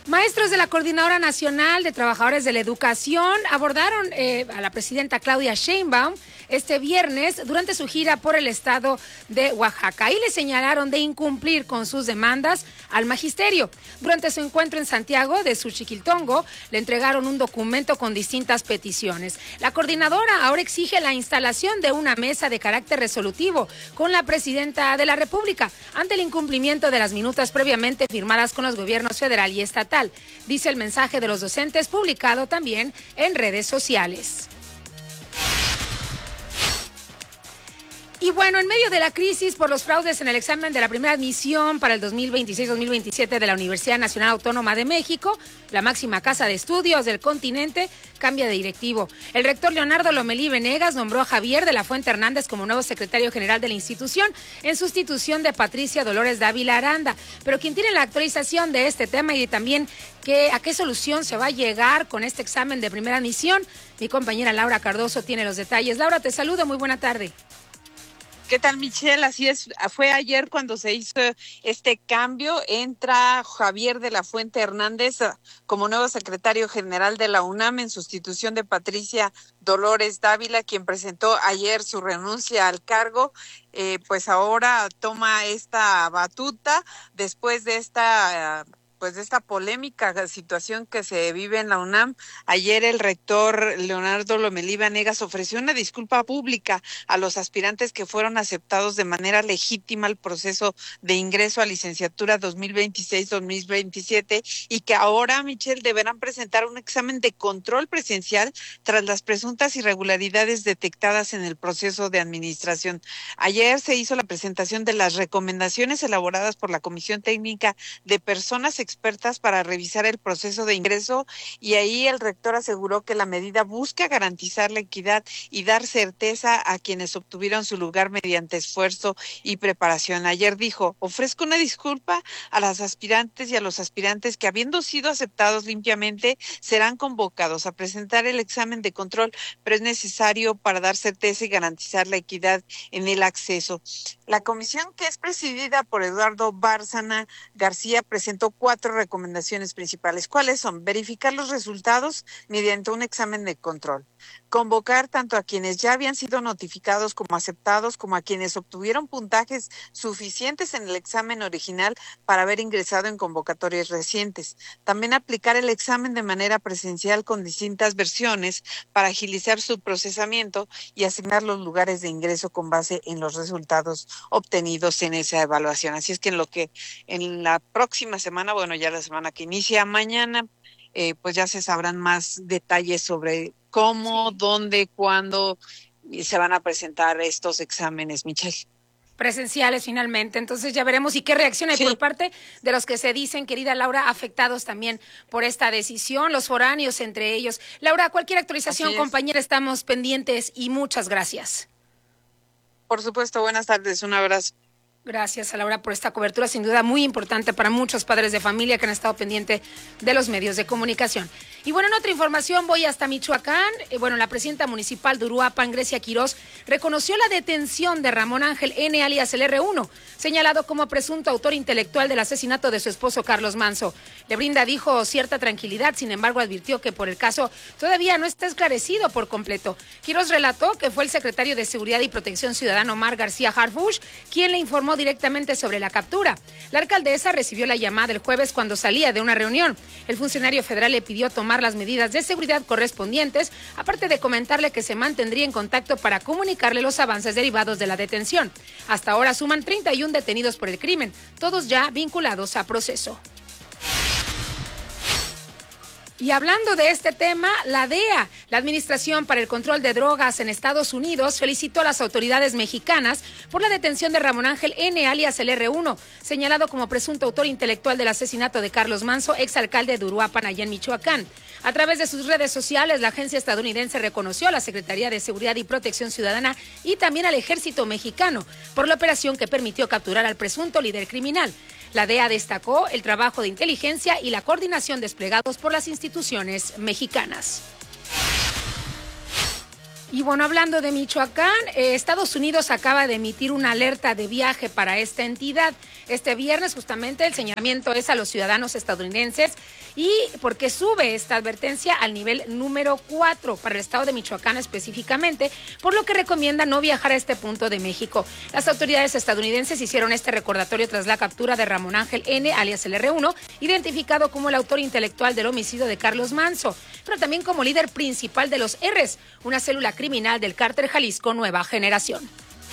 Maestros de la Coordinadora Nacional de Trabajadores de la Educación abordaron a la presidenta Claudia Sheinbaum este viernes durante su gira por el estado de Oaxaca y le señalaron de incumplir con sus demandas al magisterio. Durante su encuentro en Santiago de Suchiquiltongo le entregaron un documento con distintas peticiones. La coordinadora ahora exige la instalación de una mesa de carácter resolutivo con la presidenta de la República ante el incumplimiento de las minutas previamente firmadas con los gobiernos federal y estatal, dice el mensaje de los docentes publicado también en redes sociales. Y bueno, en medio de la crisis por los fraudes en el examen de la primera admisión para el 2026-2027 de la Universidad Nacional Autónoma de México, la máxima casa de estudios del continente cambia de directivo. El rector Leonardo Lomelí Venegas nombró a Javier de la Fuente Hernández como nuevo secretario general de la institución en sustitución de Patricia Dolores Dávila Aranda. Pero quien tiene la actualización de este tema y también a qué solución se va a llegar con este examen de primera admisión, mi compañera Laura Cardoso tiene los detalles. Laura, te saludo, muy buena tarde. ¿Qué tal, Michelle? Así es, fue ayer cuando se hizo este cambio. Entra Javier de la Fuente Hernández como nuevo secretario general de la UNAM en sustitución de Patricia Dolores Dávila, quien presentó ayer su renuncia al cargo. Pues ahora toma esta batuta después de esta polémica situación que se vive en la UNAM. Ayer el rector Leonardo Lomelí Venegas ofreció una disculpa pública a los aspirantes que fueron aceptados de manera legítima al proceso de ingreso a licenciatura 2026-2027 y que ahora, Michelle, deberán presentar un examen de control presencial tras las presuntas irregularidades detectadas en el proceso de administración. Ayer se hizo la presentación de las recomendaciones elaboradas por la Comisión Técnica de Personas Expertas para revisar el proceso de ingreso, y ahí el rector aseguró que la medida busca garantizar la equidad y dar certeza a quienes obtuvieron su lugar mediante esfuerzo y preparación. Ayer dijo: ofrezco una disculpa a las aspirantes y a los aspirantes que, habiendo sido aceptados limpiamente, serán convocados a presentar el examen de control, pero es necesario para dar certeza y garantizar la equidad en el acceso. La comisión, que es presidida por Eduardo Bárcena García, presentó 4 recomendaciones principales. ¿Cuáles son? Verificar los resultados mediante un examen de control. Convocar tanto a quienes ya habían sido notificados como aceptados, como a quienes obtuvieron puntajes suficientes en el examen original para haber ingresado en convocatorias recientes. También aplicar el examen de manera presencial con distintas versiones para agilizar su procesamiento y asignar los lugares de ingreso con base en los resultados obtenidos en esa evaluación. Así es que en la próxima semana, bueno, ya la semana que inicia mañana, pues ya se sabrán más detalles sobre cómo, dónde, cuándo se van a presentar estos exámenes, Michelle. Presenciales finalmente, entonces ya veremos y qué reacción hay por parte de los que se dicen, querida Laura, afectados también por esta decisión, los foráneos entre ellos. Laura, cualquier actualización, compañera, estamos pendientes y muchas gracias. Por supuesto, buenas tardes, un abrazo. Gracias a Laura por esta cobertura, sin duda muy importante para muchos padres de familia que han estado pendientes de los medios de comunicación. Y bueno, en otra información voy hasta Michoacán. La presidenta municipal de Uruapan, Grecia Quirós, reconoció la detención de Ramón Ángel N., alias el R1, señalado como presunto autor intelectual del asesinato de su esposo Carlos Manso. Le brinda, dijo, cierta tranquilidad, sin embargo advirtió que por el caso todavía no está esclarecido por completo. Quirós relató que fue el secretario de Seguridad y Protección Ciudadana, Omar García Harfuch, quien le informó directamente sobre la captura. La alcaldesa recibió la llamada el jueves cuando salía de una reunión. El funcionario federal le pidió tomar las medidas de seguridad correspondientes, aparte de comentarle que se mantendría en contacto para comunicarle los avances derivados de la detención. Hasta ahora suman 31 detenidos por el crimen, todos ya vinculados a proceso. Y hablando de este tema, la DEA, la Administración para el Control de Drogas en Estados Unidos, felicitó a las autoridades mexicanas por la detención de Ramón Ángel N., alias el R1, señalado como presunto autor intelectual del asesinato de Carlos Manso, exalcalde de Uruapan, allá en Michoacán. A través de sus redes sociales, la agencia estadounidense reconoció a la Secretaría de Seguridad y Protección Ciudadana y también al Ejército mexicano por la operación que permitió capturar al presunto líder criminal. La DEA destacó el trabajo de inteligencia y la coordinación desplegados por las instituciones mexicanas. Y bueno, hablando de Michoacán, Estados Unidos acaba de emitir una alerta de viaje para esta entidad. Este viernes justamente el señalamiento es a los ciudadanos estadounidenses y porque sube esta advertencia al nivel número 4 para el estado de Michoacán específicamente, por lo que recomienda no viajar a este punto de México. Las autoridades estadounidenses hicieron este recordatorio tras la captura de Ramón Ángel N., alias el R1, identificado como el autor intelectual del homicidio de Carlos Manzo, pero también como líder principal de los R's, una célula criminal del cártel Jalisco Nueva Generación.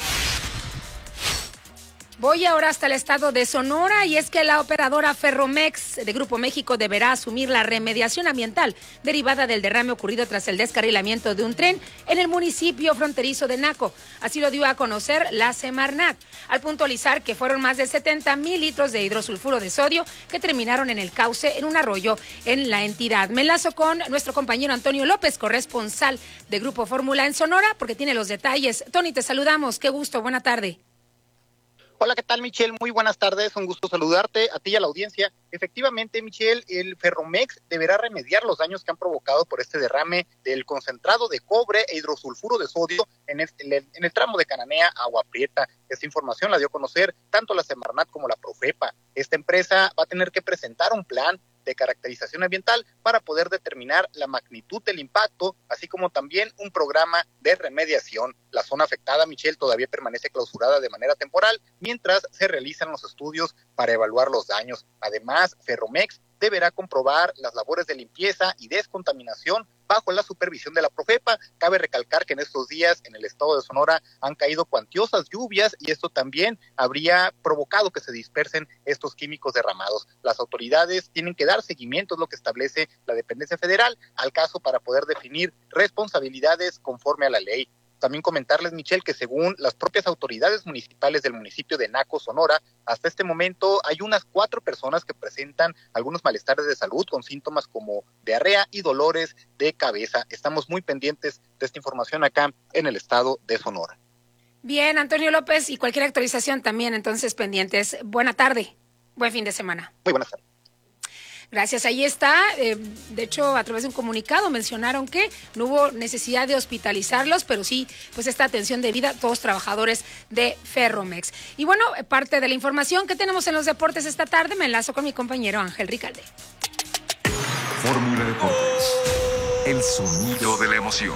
Voy ahora hasta el estado de Sonora, y es que la operadora Ferromex de Grupo México deberá asumir la remediación ambiental derivada del derrame ocurrido tras el descarrilamiento de un tren en el municipio fronterizo de Naco. Así lo dio a conocer la Semarnat, al puntualizar que fueron más de 70,000 litros de hidrosulfuro de sodio que terminaron en el cauce en un arroyo en la entidad. Me enlazo con nuestro compañero Antonio López, corresponsal de Grupo Fórmula en Sonora, porque tiene los detalles. Tony, te saludamos. Qué gusto. Buena tarde. Hola, ¿qué tal, Michelle? Muy buenas tardes, un gusto saludarte a ti y a la audiencia. Efectivamente, Michelle, el Ferromex deberá remediar los daños que han provocado por este derrame del concentrado de cobre e hidrosulfuro de sodio en el tramo de Cananea a Agua Prieta. Esta información la dio a conocer tanto la Semarnat como la Profepa. Esta empresa va a tener que presentar un plan de caracterización ambiental para poder determinar la magnitud del impacto, así como también un programa de remediación. La zona afectada, Michelle, todavía permanece clausurada de manera temporal mientras se realizan los estudios para evaluar los daños. Además, Ferromex deberá comprobar las labores de limpieza y descontaminación bajo la supervisión de la Profepa. Cabe recalcar que en estos días en el estado de Sonora han caído cuantiosas lluvias y esto también habría provocado que se dispersen estos químicos derramados. Las autoridades tienen que dar seguimiento, es lo que establece la dependencia federal, al caso para poder definir responsabilidades conforme a la ley. También comentarles, Michelle, que según las propias autoridades municipales del municipio de Naco, Sonora, hasta este momento hay unas 4 personas que presentan algunos malestares de salud con síntomas como diarrea y dolores de cabeza. Estamos muy pendientes de esta información acá en el estado de Sonora. Bien, Antonio López, y cualquier actualización también, entonces, pendientes. Buena tarde, buen fin de semana. Muy buenas tardes. Gracias, ahí está. De hecho, a través de un comunicado mencionaron que no hubo necesidad de hospitalizarlos, pero sí, pues esta atención debida a todos los trabajadores de Ferromex. Y bueno, parte de la información que tenemos en los deportes esta tarde, me enlazo con mi compañero Ángel Ricalde. Fórmula Deportes, el sonido de la emoción.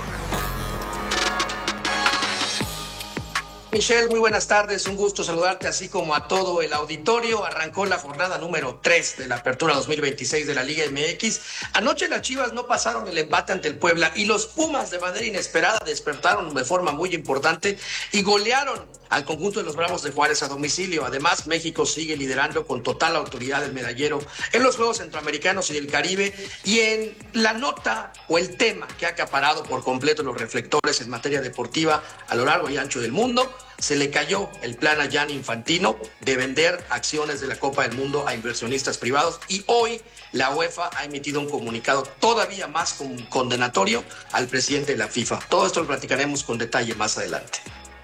Michelle, muy buenas tardes, un gusto saludarte así como a todo el auditorio. Arrancó la jornada número 3 de la Apertura 2026 de la Liga MX. Anoche las Chivas no pasaron el empate ante el Puebla y los Pumas de manera inesperada despertaron de forma muy importante y golearon al conjunto de los Bravos de Juárez a domicilio. Además, México sigue liderando con total autoridad el medallero en los Juegos Centroamericanos y del Caribe, y en la nota o el tema que ha acaparado por completo los reflectores en materia deportiva a lo largo y ancho del mundo, se le cayó el plan a Gianni Infantino de vender acciones de la Copa del Mundo a inversionistas privados, y hoy la UEFA ha emitido un comunicado todavía más condenatorio al presidente de la FIFA. Todo esto lo platicaremos con detalle más adelante.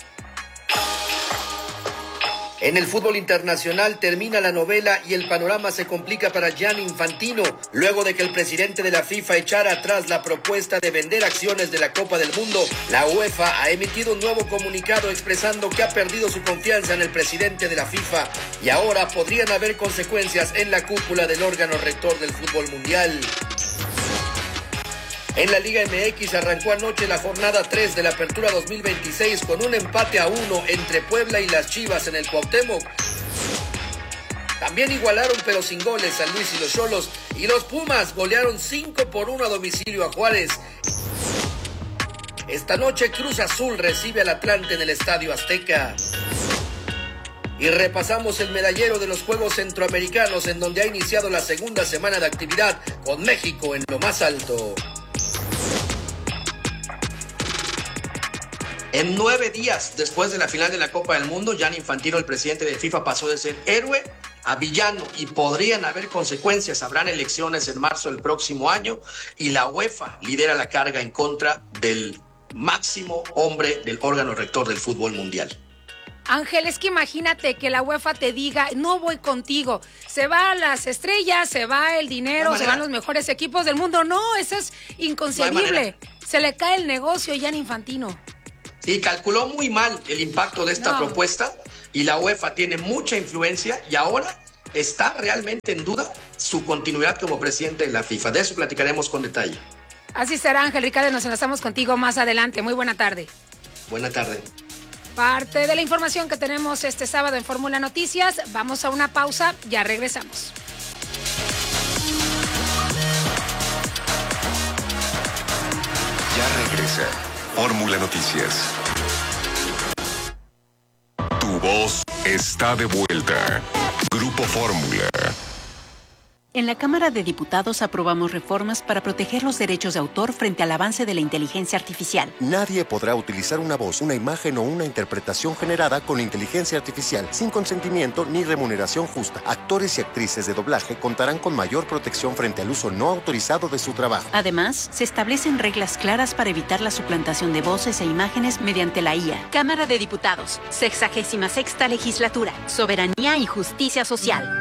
En el fútbol internacional termina la novela y el panorama se complica para Gianni Infantino, luego de que el presidente de la FIFA echara atrás la propuesta de vender acciones de la Copa del Mundo. La UEFA ha emitido un nuevo comunicado expresando que ha perdido su confianza en el presidente de la FIFA y ahora podrían haber consecuencias en la cúpula del órgano rector del fútbol mundial. En la Liga MX arrancó anoche la jornada 3 de la Apertura 2026 con un empate a 1 entre Puebla y las Chivas en el Cuauhtémoc. También igualaron pero sin goles San Luis y los Xolos, y los Pumas golearon 5-1 a domicilio a Juárez. Esta noche Cruz Azul recibe al Atlante en el Estadio Azteca. Y repasamos el medallero de los Juegos Centroamericanos, en donde ha iniciado la segunda semana de actividad con México en lo más alto. En 9 días después de la final de la Copa del Mundo, Gianni Infantino, el presidente de FIFA, pasó de ser héroe a villano y podrían haber consecuencias. Habrán elecciones en marzo del próximo año y la UEFA lidera la carga en contra del máximo hombre del órgano rector del fútbol mundial. Ángel, es que imagínate que la UEFA te diga, no voy contigo, se van las estrellas, se va el dinero, se van los mejores equipos del mundo. No, eso es inconcebible. Se le cae el negocio a Gianni Infantino. Sí, calculó muy mal el impacto de esta propuesta y la UEFA tiene mucha influencia y ahora está realmente en duda su continuidad como presidente de la FIFA. De eso platicaremos con detalle. Así será, Ángel Ricardo, nos enlazamos contigo más adelante. Muy buena tarde. Buena tarde. Parte de la información que tenemos este sábado en Fórmula Noticias. Vamos a una pausa, ya regresamos. Ya regresa Fórmula Noticias. Tu voz está de vuelta. Grupo Fórmula. En la Cámara de Diputados aprobamos reformas para proteger los derechos de autor frente al avance de la inteligencia artificial. Nadie podrá utilizar una voz, una imagen o una interpretación generada con inteligencia artificial sin consentimiento ni remuneración justa. Actores y actrices de doblaje contarán con mayor protección frente al uso no autorizado de su trabajo. Además, se establecen reglas claras para evitar la suplantación de voces e imágenes mediante la IA. Cámara de Diputados, 66ª Legislatura, Soberanía y Justicia Social.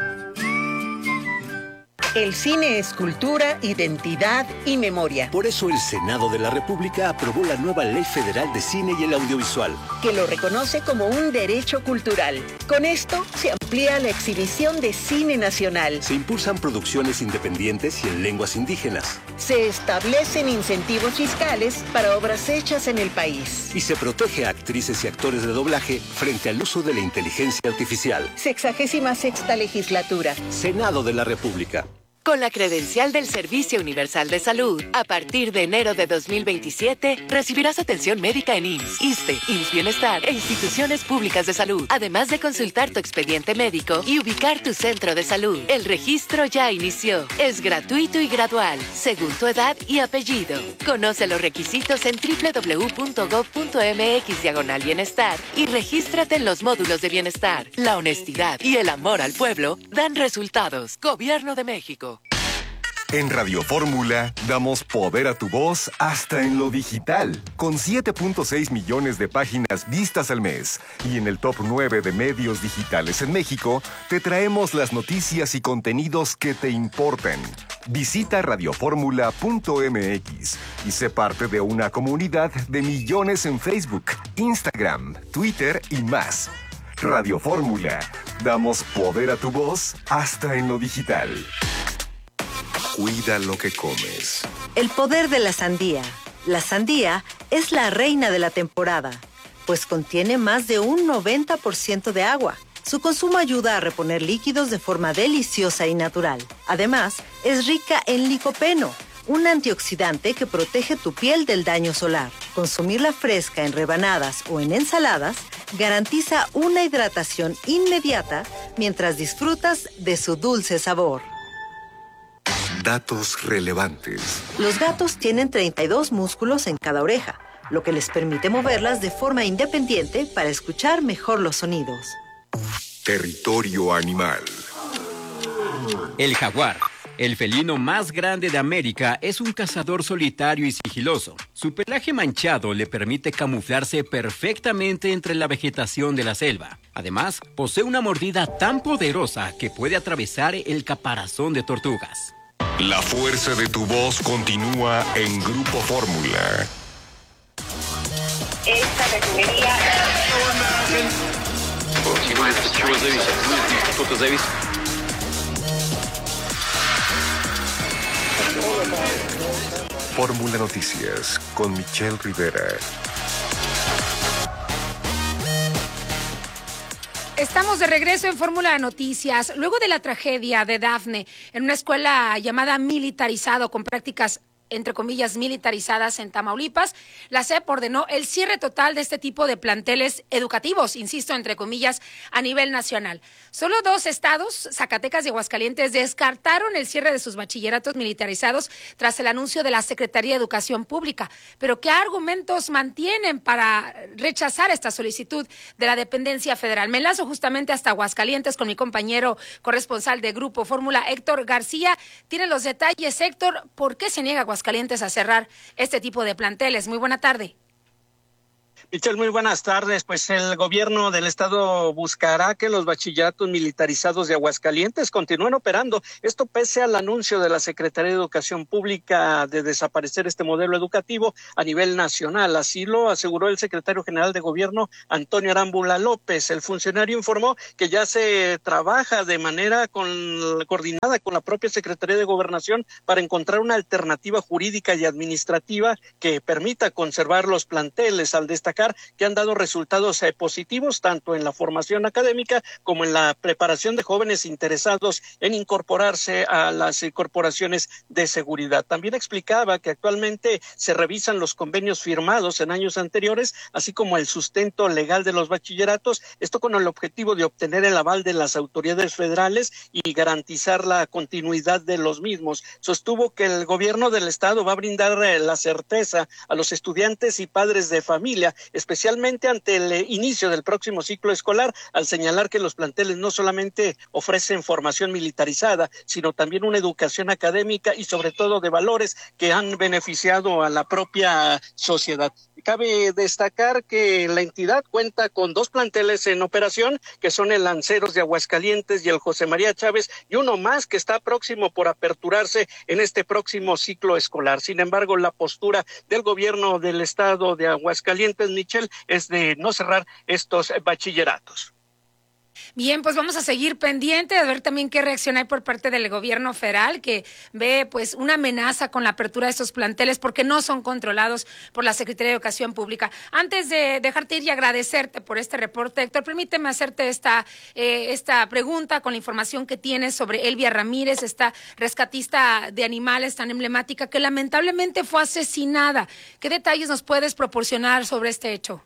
El cine es cultura, identidad y memoria. Por eso el Senado de la República aprobó la nueva Ley Federal de Cine y el Audiovisual, que lo reconoce como un derecho cultural. Con esto se amplía la exhibición de cine nacional. Se impulsan producciones independientes y en lenguas indígenas. Se establecen incentivos fiscales para obras hechas en el país. Y se protege a actrices y actores de doblaje frente al uso de la inteligencia artificial. 66ª Legislatura. Senado de la República. Con la credencial del Servicio Universal de Salud, a partir de enero de 2027, recibirás atención médica en IMSS, ISSSTE, IMSS Bienestar e instituciones públicas de salud, además de consultar tu expediente médico y ubicar tu centro de salud. El registro ya inició. Es gratuito y gradual, según tu edad y apellido. Conoce los requisitos en www.gov.mx/bienestar y regístrate en los módulos de bienestar. La honestidad y el amor al pueblo dan resultados. Gobierno de México. En Radio Fórmula damos poder a tu voz hasta en lo digital, con 7.6 millones de páginas vistas al mes. Y en el top 9 de medios digitales en México, te traemos las noticias y contenidos que te importan. Visita radioformula.mx y sé parte de una comunidad de millones en Facebook, Instagram, Twitter y más. Radio Fórmula, damos poder a tu voz hasta en lo digital. Cuida lo que comes. El poder de la sandía. La sandía es la reina de la temporada, pues contiene más de un 90% de agua. Su consumo ayuda a reponer líquidos de forma deliciosa y natural. Además, es rica en licopeno, un antioxidante que protege tu piel del daño solar. Consumirla fresca en rebanadas o en ensaladas garantiza una hidratación inmediata mientras disfrutas de su dulce sabor. Datos relevantes. Los gatos tienen 32 músculos en cada oreja, lo que les permite moverlas de forma independiente para escuchar mejor los sonidos. Territorio animal. El jaguar, el felino más grande de América, es un cazador solitario y sigiloso. Su pelaje manchado le permite camuflarse perfectamente entre la vegetación de la selva. Además, posee una mordida tan poderosa que puede atravesar el caparazón de tortugas. La fuerza de tu voz continúa en Grupo Fórmula. Esta refinería... Fórmula Noticias con Michelle Rivera. Estamos de regreso en Fórmula Noticias. Luego de la tragedia de Dafne en una escuela llamada Militarizado, con prácticas entre comillas militarizadas en Tamaulipas, la SEP ordenó el cierre total de este tipo de planteles educativos, insisto, entre comillas, a nivel nacional. Solo 2 estados, Zacatecas y Aguascalientes, descartaron el cierre de sus bachilleratos militarizados tras el anuncio de la Secretaría de Educación Pública. Pero ¿qué argumentos mantienen para rechazar esta solicitud de la dependencia federal? Me enlazo justamente hasta Aguascalientes con mi compañero corresponsal de Grupo Fórmula, Héctor García. Tiene los detalles, Héctor. ¿Por qué se niega Aguascalientes a cerrar este tipo de planteles? Muy buena tarde. Michelle, muy buenas tardes. Pues el gobierno del estado buscará que los bachilleratos militarizados de Aguascalientes continúen operando. Esto pese al anuncio de la Secretaría de Educación Pública de desaparecer este modelo educativo a nivel nacional. Así lo aseguró el secretario general de gobierno, Antonio Arámbula López. El funcionario informó que ya se trabaja de manera coordinada con la propia Secretaría de Gobernación para encontrar una alternativa jurídica y administrativa que permita conservar los planteles, al destacar que han dado resultados positivos tanto en la formación académica como en la preparación de jóvenes interesados en incorporarse a las corporaciones de seguridad. También explicaba que actualmente se revisan los convenios firmados en años anteriores, así como el sustento legal de los bachilleratos, esto con el objetivo de obtener el aval de las autoridades federales y garantizar la continuidad de los mismos. Sostuvo que el gobierno del estado va a brindar la certeza a los estudiantes y padres de familia, especialmente ante el inicio del próximo ciclo escolar, al señalar que los planteles no solamente ofrecen formación militarizada, sino también una educación académica y sobre todo de valores que han beneficiado a la propia sociedad. Cabe destacar que la entidad cuenta con 2 planteles en operación, que son el Lanceros de Aguascalientes y el José María Chávez, y uno más que está próximo por aperturarse en este próximo ciclo escolar. Sin embargo, la postura del gobierno del estado de Aguascalientes, Michelle, es de no cerrar estos bachilleratos. Bien, pues vamos a seguir pendiente de ver también qué reacción hay por parte del gobierno federal, que ve pues una amenaza con la apertura de estos planteles porque no son controlados por la Secretaría de Educación Pública. Antes de dejarte ir y agradecerte por este reporte, Héctor, permíteme hacerte esta pregunta con la información que tienes sobre Elvia Ramírez, esta rescatista de animales tan emblemática que lamentablemente fue asesinada. ¿Qué detalles nos puedes proporcionar sobre este hecho?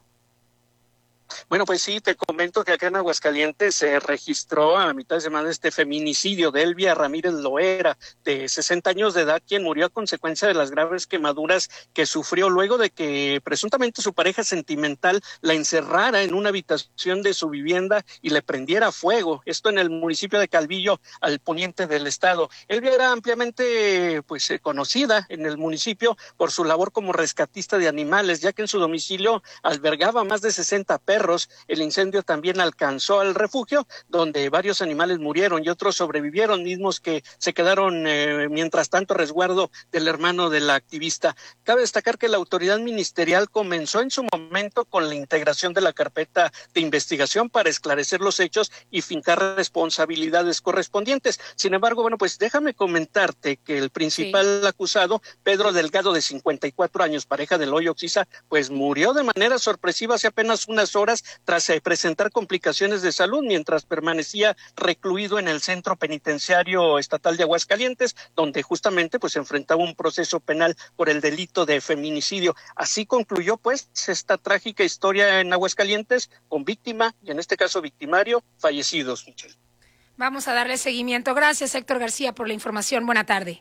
Bueno, pues sí, te comento que acá en Aguascalientes se registró a mitad de semana este feminicidio de Elvia Ramírez Loera, de 60 años de edad, quien murió a consecuencia de las graves quemaduras que sufrió luego de que presuntamente su pareja sentimental la encerrara en una habitación de su vivienda y le prendiera fuego. Esto en el municipio de Calvillo, al poniente del estado. Elvia era ampliamente conocida en el municipio por su labor como rescatista de animales, ya que en su domicilio albergaba más de 60 perros. El incendio también alcanzó al refugio, donde varios animales murieron y otros sobrevivieron, mismos que se quedaron mientras tanto a resguardo del hermano de la activista. Cabe destacar que la autoridad ministerial comenzó en su momento con la integración de la carpeta de investigación para esclarecer los hechos y fincar responsabilidades correspondientes. Sin embargo, bueno, pues déjame comentarte que el principal acusado, Pedro Delgado, de 54 años, pareja del Hoyo Oxisa, pues murió de manera sorpresiva hace apenas unas horas tras presentar complicaciones de salud mientras permanecía recluido en el Centro Penitenciario Estatal de Aguascalientes, donde justamente pues enfrentaba un proceso penal por el delito de feminicidio. Así concluyó pues esta trágica historia en Aguascalientes, con víctima y en este caso victimario fallecidos, Michelle. Vamos a darle seguimiento. Gracias, Héctor García, por la información. Buena tarde.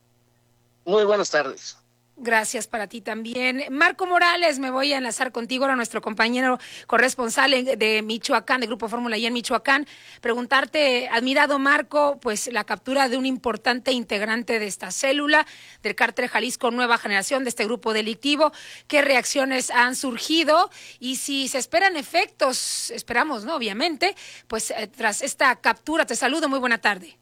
Muy buenas tardes. Gracias para ti también. Marco Morales, me voy a enlazar contigo, ahora nuestro compañero corresponsal de Michoacán, de Grupo Fórmula y en Michoacán. Preguntarte, admirado Marco, pues la captura de un importante integrante de esta célula del Cártel Jalisco Nueva Generación, de este grupo delictivo. ¿Qué reacciones han surgido? Y si se esperan efectos, esperamos, ¿no? Obviamente, pues tras esta captura. Te saludo, muy buena tarde.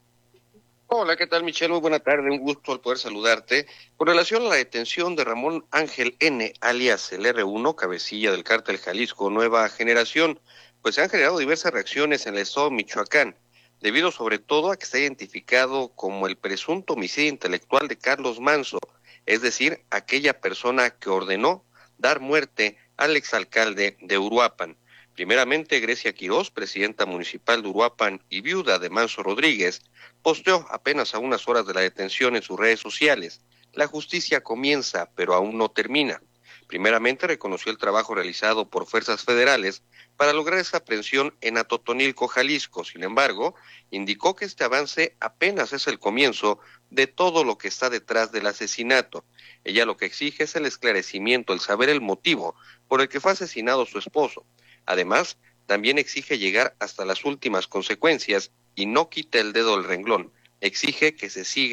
Hola, ¿qué tal, Michelle? Muy buena tarde, un gusto al poder saludarte. Con relación a la detención de Ramón Ángel N., alias el R1, cabecilla del Cártel Jalisco Nueva Generación, pues se han generado diversas reacciones en el estado de Michoacán, debido sobre todo a que se ha identificado como el presunto homicidio intelectual de Carlos Manso, es decir, aquella persona que ordenó dar muerte al exalcalde de Uruapan. Primeramente, Grecia Quirós, presidenta municipal de Uruapan y viuda de Manso Rodríguez, posteó apenas a unas horas de la detención en sus redes sociales: la justicia comienza, pero aún no termina. Primeramente, reconoció el trabajo realizado por fuerzas federales para lograr esa aprehensión en Atotonilco, Jalisco. Sin embargo, indicó que este avance apenas es el comienzo de todo lo que está detrás del asesinato. Ella lo que exige es el esclarecimiento, el saber el motivo por el que fue asesinado su esposo. Además, también exige llegar hasta las últimas consecuencias y no quita el dedo del renglón. Exige que se siga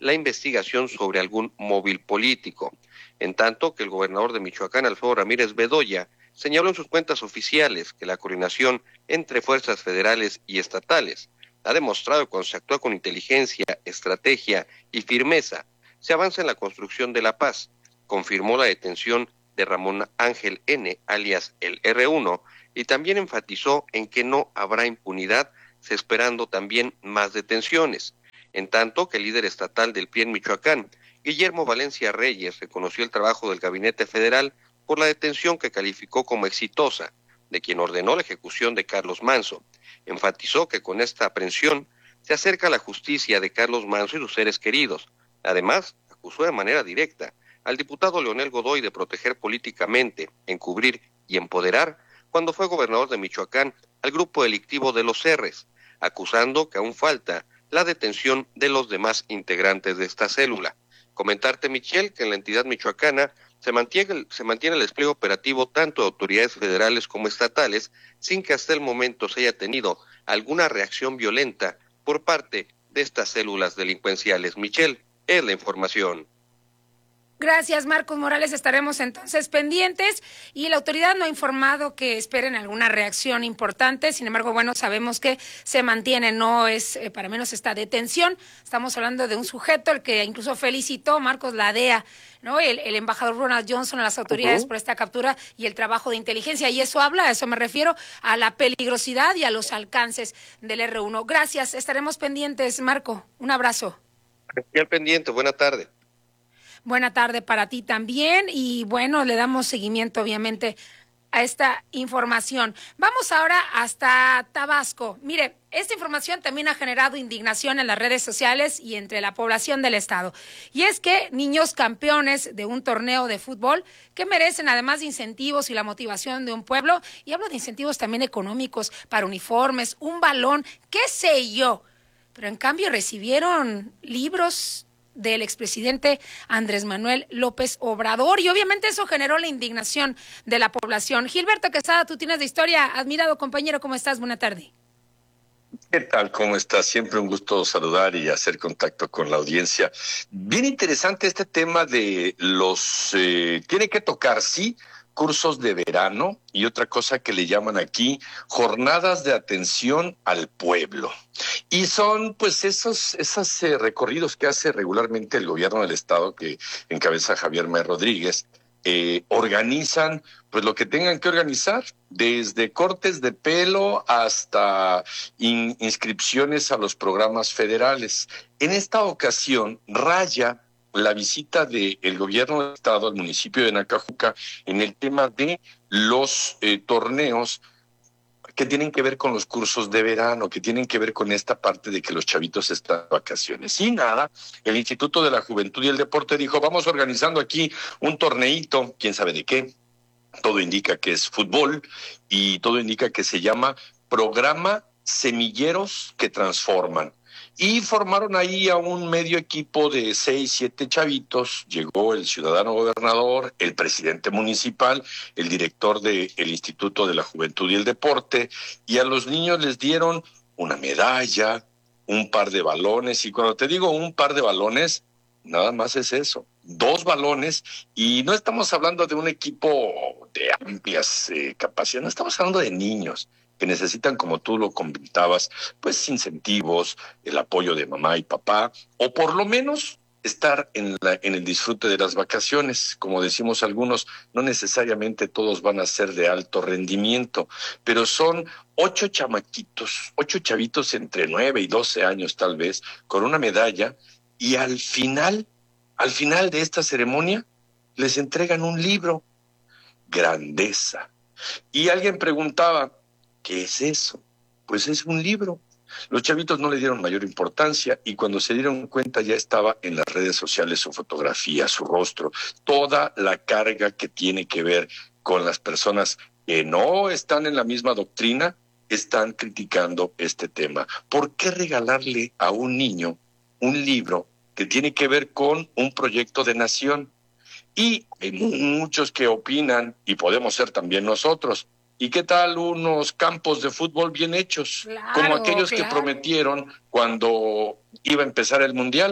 la investigación sobre algún móvil político. En tanto que el gobernador de Michoacán, Alfredo Ramírez Bedoya, señaló en sus cuentas oficiales que la coordinación entre fuerzas federales y estatales ha demostrado que cuando se actúa con inteligencia, estrategia y firmeza, se avanza en la construcción de la paz. Confirmó la detención de Ramón Ángel N., alias el R1, y también enfatizó en que no habrá impunidad, esperando también más detenciones. En tanto que el líder estatal del PRI en Michoacán, Guillermo Valencia Reyes, reconoció el trabajo del gabinete federal por la detención que calificó como exitosa de quien ordenó la ejecución de Carlos Manzo. Enfatizó que con esta aprehensión se acerca la justicia de Carlos Manzo y sus seres queridos. Además, acusó de manera directa al diputado Leonel Godoy de proteger políticamente, encubrir y empoderar, cuando fue gobernador de Michoacán, al grupo delictivo de los R's, acusando que aún falta la detención de los demás integrantes de esta célula. Comentarte, Michelle, que en la entidad michoacana se mantiene el despliegue operativo tanto de autoridades federales como estatales, sin que hasta el momento se haya tenido alguna reacción violenta por parte de estas células delincuenciales. Michelle, es la información. Gracias, Marcos Morales. Estaremos entonces pendientes y la autoridad no ha informado que esperen alguna reacción importante. Sin embargo, bueno, sabemos que se mantiene, no es para menos esta detención. Estamos hablando de un sujeto el que incluso felicitó, Marcos, la DEA, ¿no? El embajador Ronald Johnson a las autoridades por esta captura y el trabajo de inteligencia. Y eso habla, a eso me refiero, a la peligrosidad y a los alcances del R1. Gracias, estaremos pendientes, Marco. Un abrazo. Aquí al pendiente, buena tarde. Buena tarde para ti también y bueno, le damos seguimiento obviamente a esta información. Vamos ahora hasta Tabasco. Mire, esta información también ha generado indignación en las redes sociales y entre la población del estado. Y es que niños campeones de un torneo de fútbol que merecen además de incentivos y la motivación de un pueblo, y hablo de incentivos también económicos para uniformes, un balón, qué sé yo, pero en cambio recibieron libros del expresidente Andrés Manuel López Obrador, y obviamente eso generó la indignación de la población. Gilberto Quesada, tú tienes de historia, admirado compañero, ¿cómo estás? Buena tarde. ¿Qué tal? ¿Cómo estás? Siempre un gusto saludar y hacer contacto con la audiencia. Bien interesante este tema de los... tiene que tocar, sí, cursos de verano y otra cosa que le llaman aquí jornadas de atención al pueblo. Y son pues esos recorridos que hace regularmente el gobierno del estado que encabeza Javier May Rodríguez. Organizan pues lo que tengan que organizar, desde cortes de pelo hasta inscripciones a los programas federales. En esta ocasión raya la visita del gobierno del estado al municipio de Nacajuca en el tema de los torneos que tienen que ver con los cursos de verano, que tienen que ver con esta parte de que los chavitos están de vacaciones. Y nada, el Instituto de la Juventud y el Deporte dijo, vamos organizando aquí un torneito, quién sabe de qué. Todo indica que es fútbol y todo indica que se llama Programa Semilleros que Transforman. Y formaron ahí a un medio equipo de 6, 7 chavitos. Llegó el ciudadano gobernador, el presidente municipal, el director del Instituto de la Juventud y el Deporte, y a los niños les dieron una medalla, un par de balones, y cuando te digo un par de balones, nada más es eso, 2 balones, y no estamos hablando de un equipo de amplias capacidades, no estamos hablando de niños que necesitan, como tú lo comentabas, pues incentivos, el apoyo de mamá y papá, o por lo menos estar en el disfrute de las vacaciones. Como decimos algunos, no necesariamente todos van a ser de alto rendimiento, pero son 8 chamaquitos, 8 chavitos entre 9 y 12 años tal vez, con una medalla, y al final de esta ceremonia, les entregan un libro, Grandeza. Y alguien preguntaba, ¿qué es eso? Pues es un libro. Los chavitos no le dieron mayor importancia y cuando se dieron cuenta ya estaba en las redes sociales su fotografía, su rostro, toda la carga que tiene que ver con las personas que no están en la misma doctrina, están criticando este tema. ¿Por qué regalarle a un niño un libro que tiene que ver con un proyecto de nación? Y hay muchos que opinan, y podemos ser también nosotros, ¿y qué tal unos campos de fútbol bien hechos? Claro, como aquellos que prometieron cuando iba a empezar el Mundial,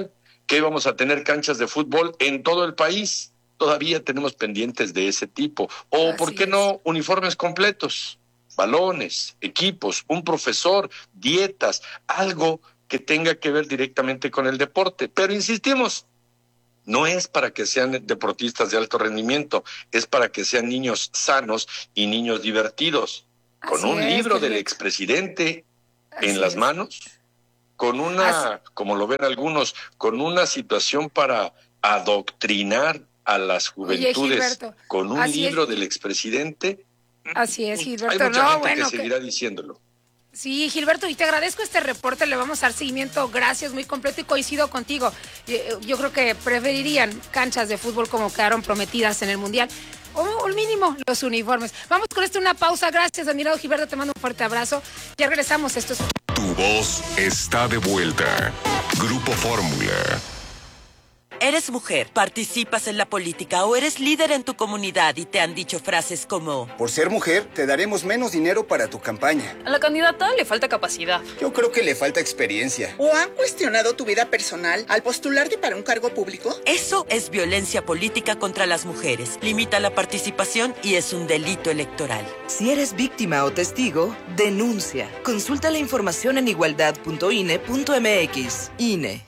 que íbamos a tener canchas de fútbol en todo el país. Todavía tenemos pendientes de ese tipo. O, ¿por qué no, uniformes completos? Balones, equipos, un profesor, dietas, algo que tenga que ver directamente con el deporte. Pero insistimos, no es para que sean deportistas de alto rendimiento, es para que sean niños sanos y niños divertidos. Con un libro del expresidente en las manos, con una, como lo ven algunos, con una situación para adoctrinar a las juventudes, con un libro del expresidente. Así es, Gilberto. Hay mucha gente que seguirá diciéndolo. Sí, Gilberto, y te agradezco este reporte, le vamos a dar seguimiento, gracias, muy completo, y coincido contigo. Yo creo que preferirían canchas de fútbol como quedaron prometidas en el Mundial, o al mínimo los uniformes. Vamos con una pausa, gracias, admirado Gilberto, te mando un fuerte abrazo. Ya regresamos, esto es... Tu voz está de vuelta. Grupo Fórmula. Eres mujer, participas en la política o eres líder en tu comunidad y te han dicho frases como: por ser mujer, te daremos menos dinero para tu campaña. A la candidata le falta capacidad. Yo creo que le falta experiencia. ¿O han cuestionado tu vida personal al postularte para un cargo público? Eso es violencia política contra las mujeres. Limita la participación y es un delito electoral. Si eres víctima o testigo, denuncia. Consulta la información en igualdad.ine.mx. INE.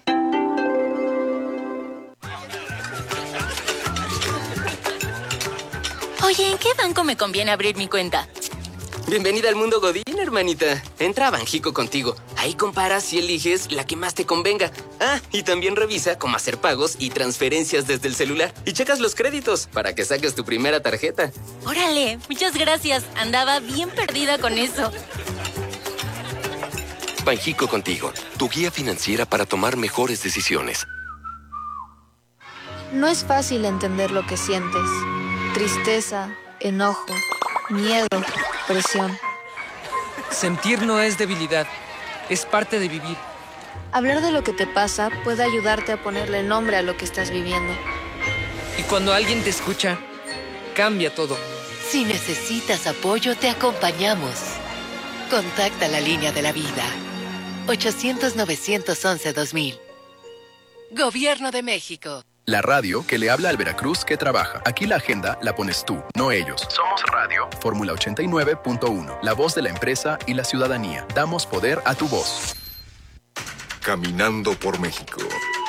Oye, ¿en qué banco me conviene abrir mi cuenta? Bienvenida al mundo Godín, hermanita. Entra a Banjico contigo. Ahí comparas y eliges la que más te convenga. Ah, y también revisa cómo hacer pagos y transferencias desde el celular. Y checas los créditos para que saques tu primera tarjeta. Órale, muchas gracias. Andaba bien perdida con eso. Banjico contigo, tu guía financiera para tomar mejores decisiones. No es fácil entender lo que sientes. Tristeza, enojo, miedo, presión. Sentir no es debilidad, es parte de vivir. Hablar de lo que te pasa puede ayudarte a ponerle nombre a lo que estás viviendo. Y cuando alguien te escucha, cambia todo. Si necesitas apoyo, te acompañamos. Contacta la línea de la vida. 800-911-2000. Gobierno de México. La radio que le habla al Veracruz que trabaja. Aquí la agenda la pones tú, no ellos. Somos Radio. Fórmula 89.1. La voz de la empresa y la ciudadanía. Damos poder a tu voz. Caminando por México.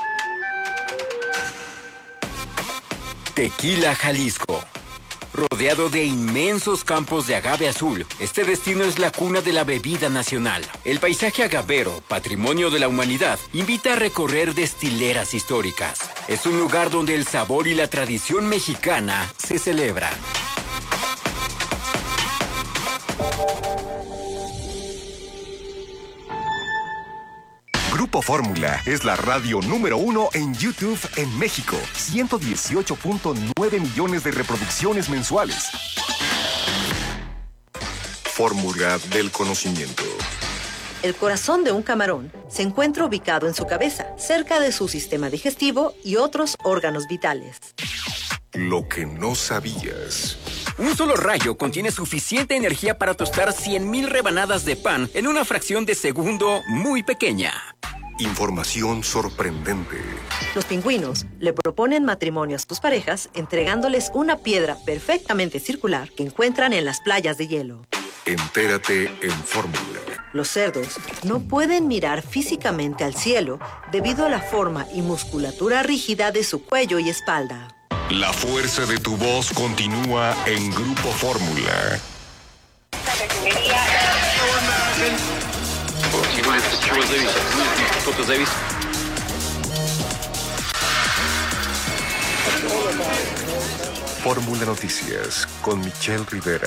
Tequila, Jalisco. Rodeado de inmensos campos de agave azul, este destino es la cuna de la bebida nacional. El paisaje agavero, patrimonio de la humanidad, invita a recorrer destileras históricas. Es un lugar donde el sabor y la tradición mexicana se celebran. Grupo Fórmula es la radio número 1 en YouTube en México. 118.9 millones de reproducciones mensuales. Fórmula del conocimiento. El corazón de un camarón se encuentra ubicado en su cabeza, cerca de su sistema digestivo y otros órganos vitales. Lo que no sabías. Un solo rayo contiene suficiente energía para tostar 100,000 rebanadas de pan en una fracción de segundo muy pequeña. Información sorprendente. Los pingüinos le proponen matrimonio a sus parejas entregándoles una piedra perfectamente circular que encuentran en las playas de hielo. Entérate en Fórmula. Los cerdos no pueden mirar físicamente al cielo debido a la forma y musculatura rígida de su cuello y espalda. La fuerza de tu voz continúa en Grupo Fórmula. Fórmula Noticias con Michelle Rivera.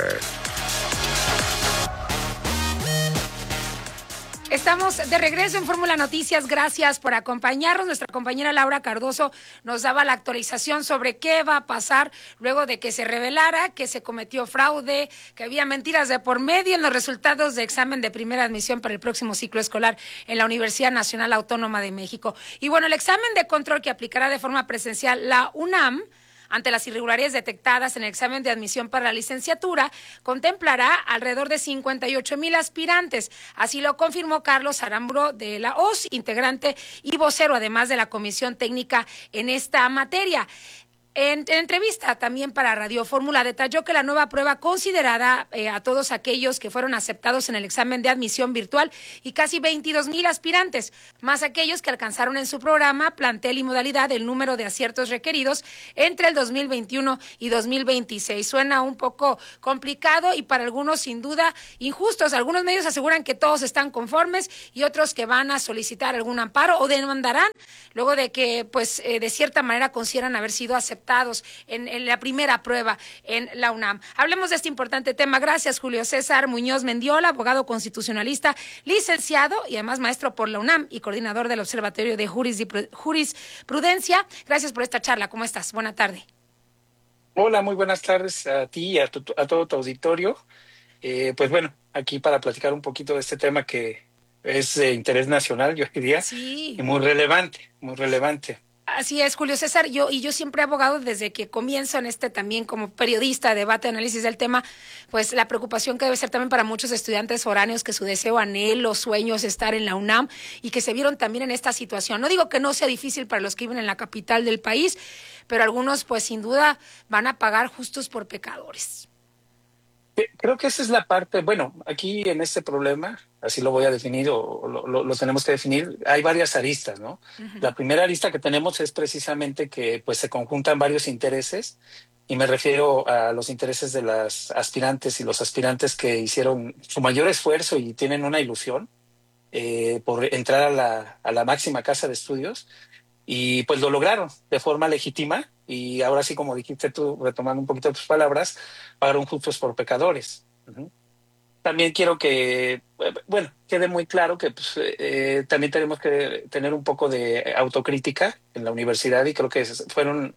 Estamos de regreso en Fórmula Noticias, gracias por acompañarnos. Nuestra compañera Laura Cardoso nos daba la actualización sobre qué va a pasar luego de que se revelara que se cometió fraude, que había mentiras de por medio en los resultados de examen de primera admisión para el próximo ciclo escolar en la Universidad Nacional Autónoma de México. Y bueno, el examen de control que aplicará de forma presencial la UNAM ante las irregularidades detectadas en el examen de admisión para la licenciatura, contemplará alrededor de 58,000 aspirantes. Así lo confirmó Carlos Arambro de la OS, integrante y vocero, además de la Comisión Técnica en esta materia. En entrevista también para Radio Fórmula detalló que la nueva prueba considerará a todos aquellos que fueron aceptados en el examen de admisión virtual y casi 22,000 aspirantes, más aquellos que alcanzaron en su programa, plantel y modalidad el número de aciertos requeridos entre el 2021 y 2026. Suena un poco complicado y para algunos sin duda injustos. Algunos medios aseguran que todos están conformes y otros que van a solicitar algún amparo o demandarán luego de que pues de cierta manera consideran haber sido aceptados en la primera prueba en la UNAM. Hablemos de este importante tema. Gracias, Julio César Muñoz Mendiola, abogado constitucionalista, licenciado y además maestro por la UNAM y coordinador del Observatorio de Jurisprudencia. Gracias por esta charla. ¿Cómo estás? Buena tarde. Hola, muy buenas tardes a ti y a todo tu auditorio. Pues bueno, aquí para platicar un poquito de este tema que es de interés nacional, yo diría, sí, y muy relevante, muy relevante. Así es, Julio César. Yo siempre he abogado desde que comienzo en también como periodista, debate, análisis del tema, pues la preocupación que debe ser también para muchos estudiantes foráneos que su deseo, anhelo, sueño es estar en la UNAM y que se vieron también en esta situación. No digo que no sea difícil para los que viven en la capital del país, pero algunos pues sin duda van a pagar justos por pecadores. Creo que esa es la parte, bueno, aquí en este problema, así lo voy a definir o lo tenemos que definir, hay varias aristas, ¿no? Uh-huh. La primera arista que tenemos es precisamente que pues se conjuntan varios intereses y me refiero a los intereses de las aspirantes y los aspirantes que hicieron su mayor esfuerzo y tienen una ilusión por entrar a la máxima casa de estudios y pues lo lograron de forma legítima. Y ahora sí, como dijiste tú, retomando un poquito tus palabras, pagaron justos por pecadores. Uh-huh. También quiero que, bueno, quede muy claro que pues, también tenemos que tener un poco de autocrítica en la universidad y creo que se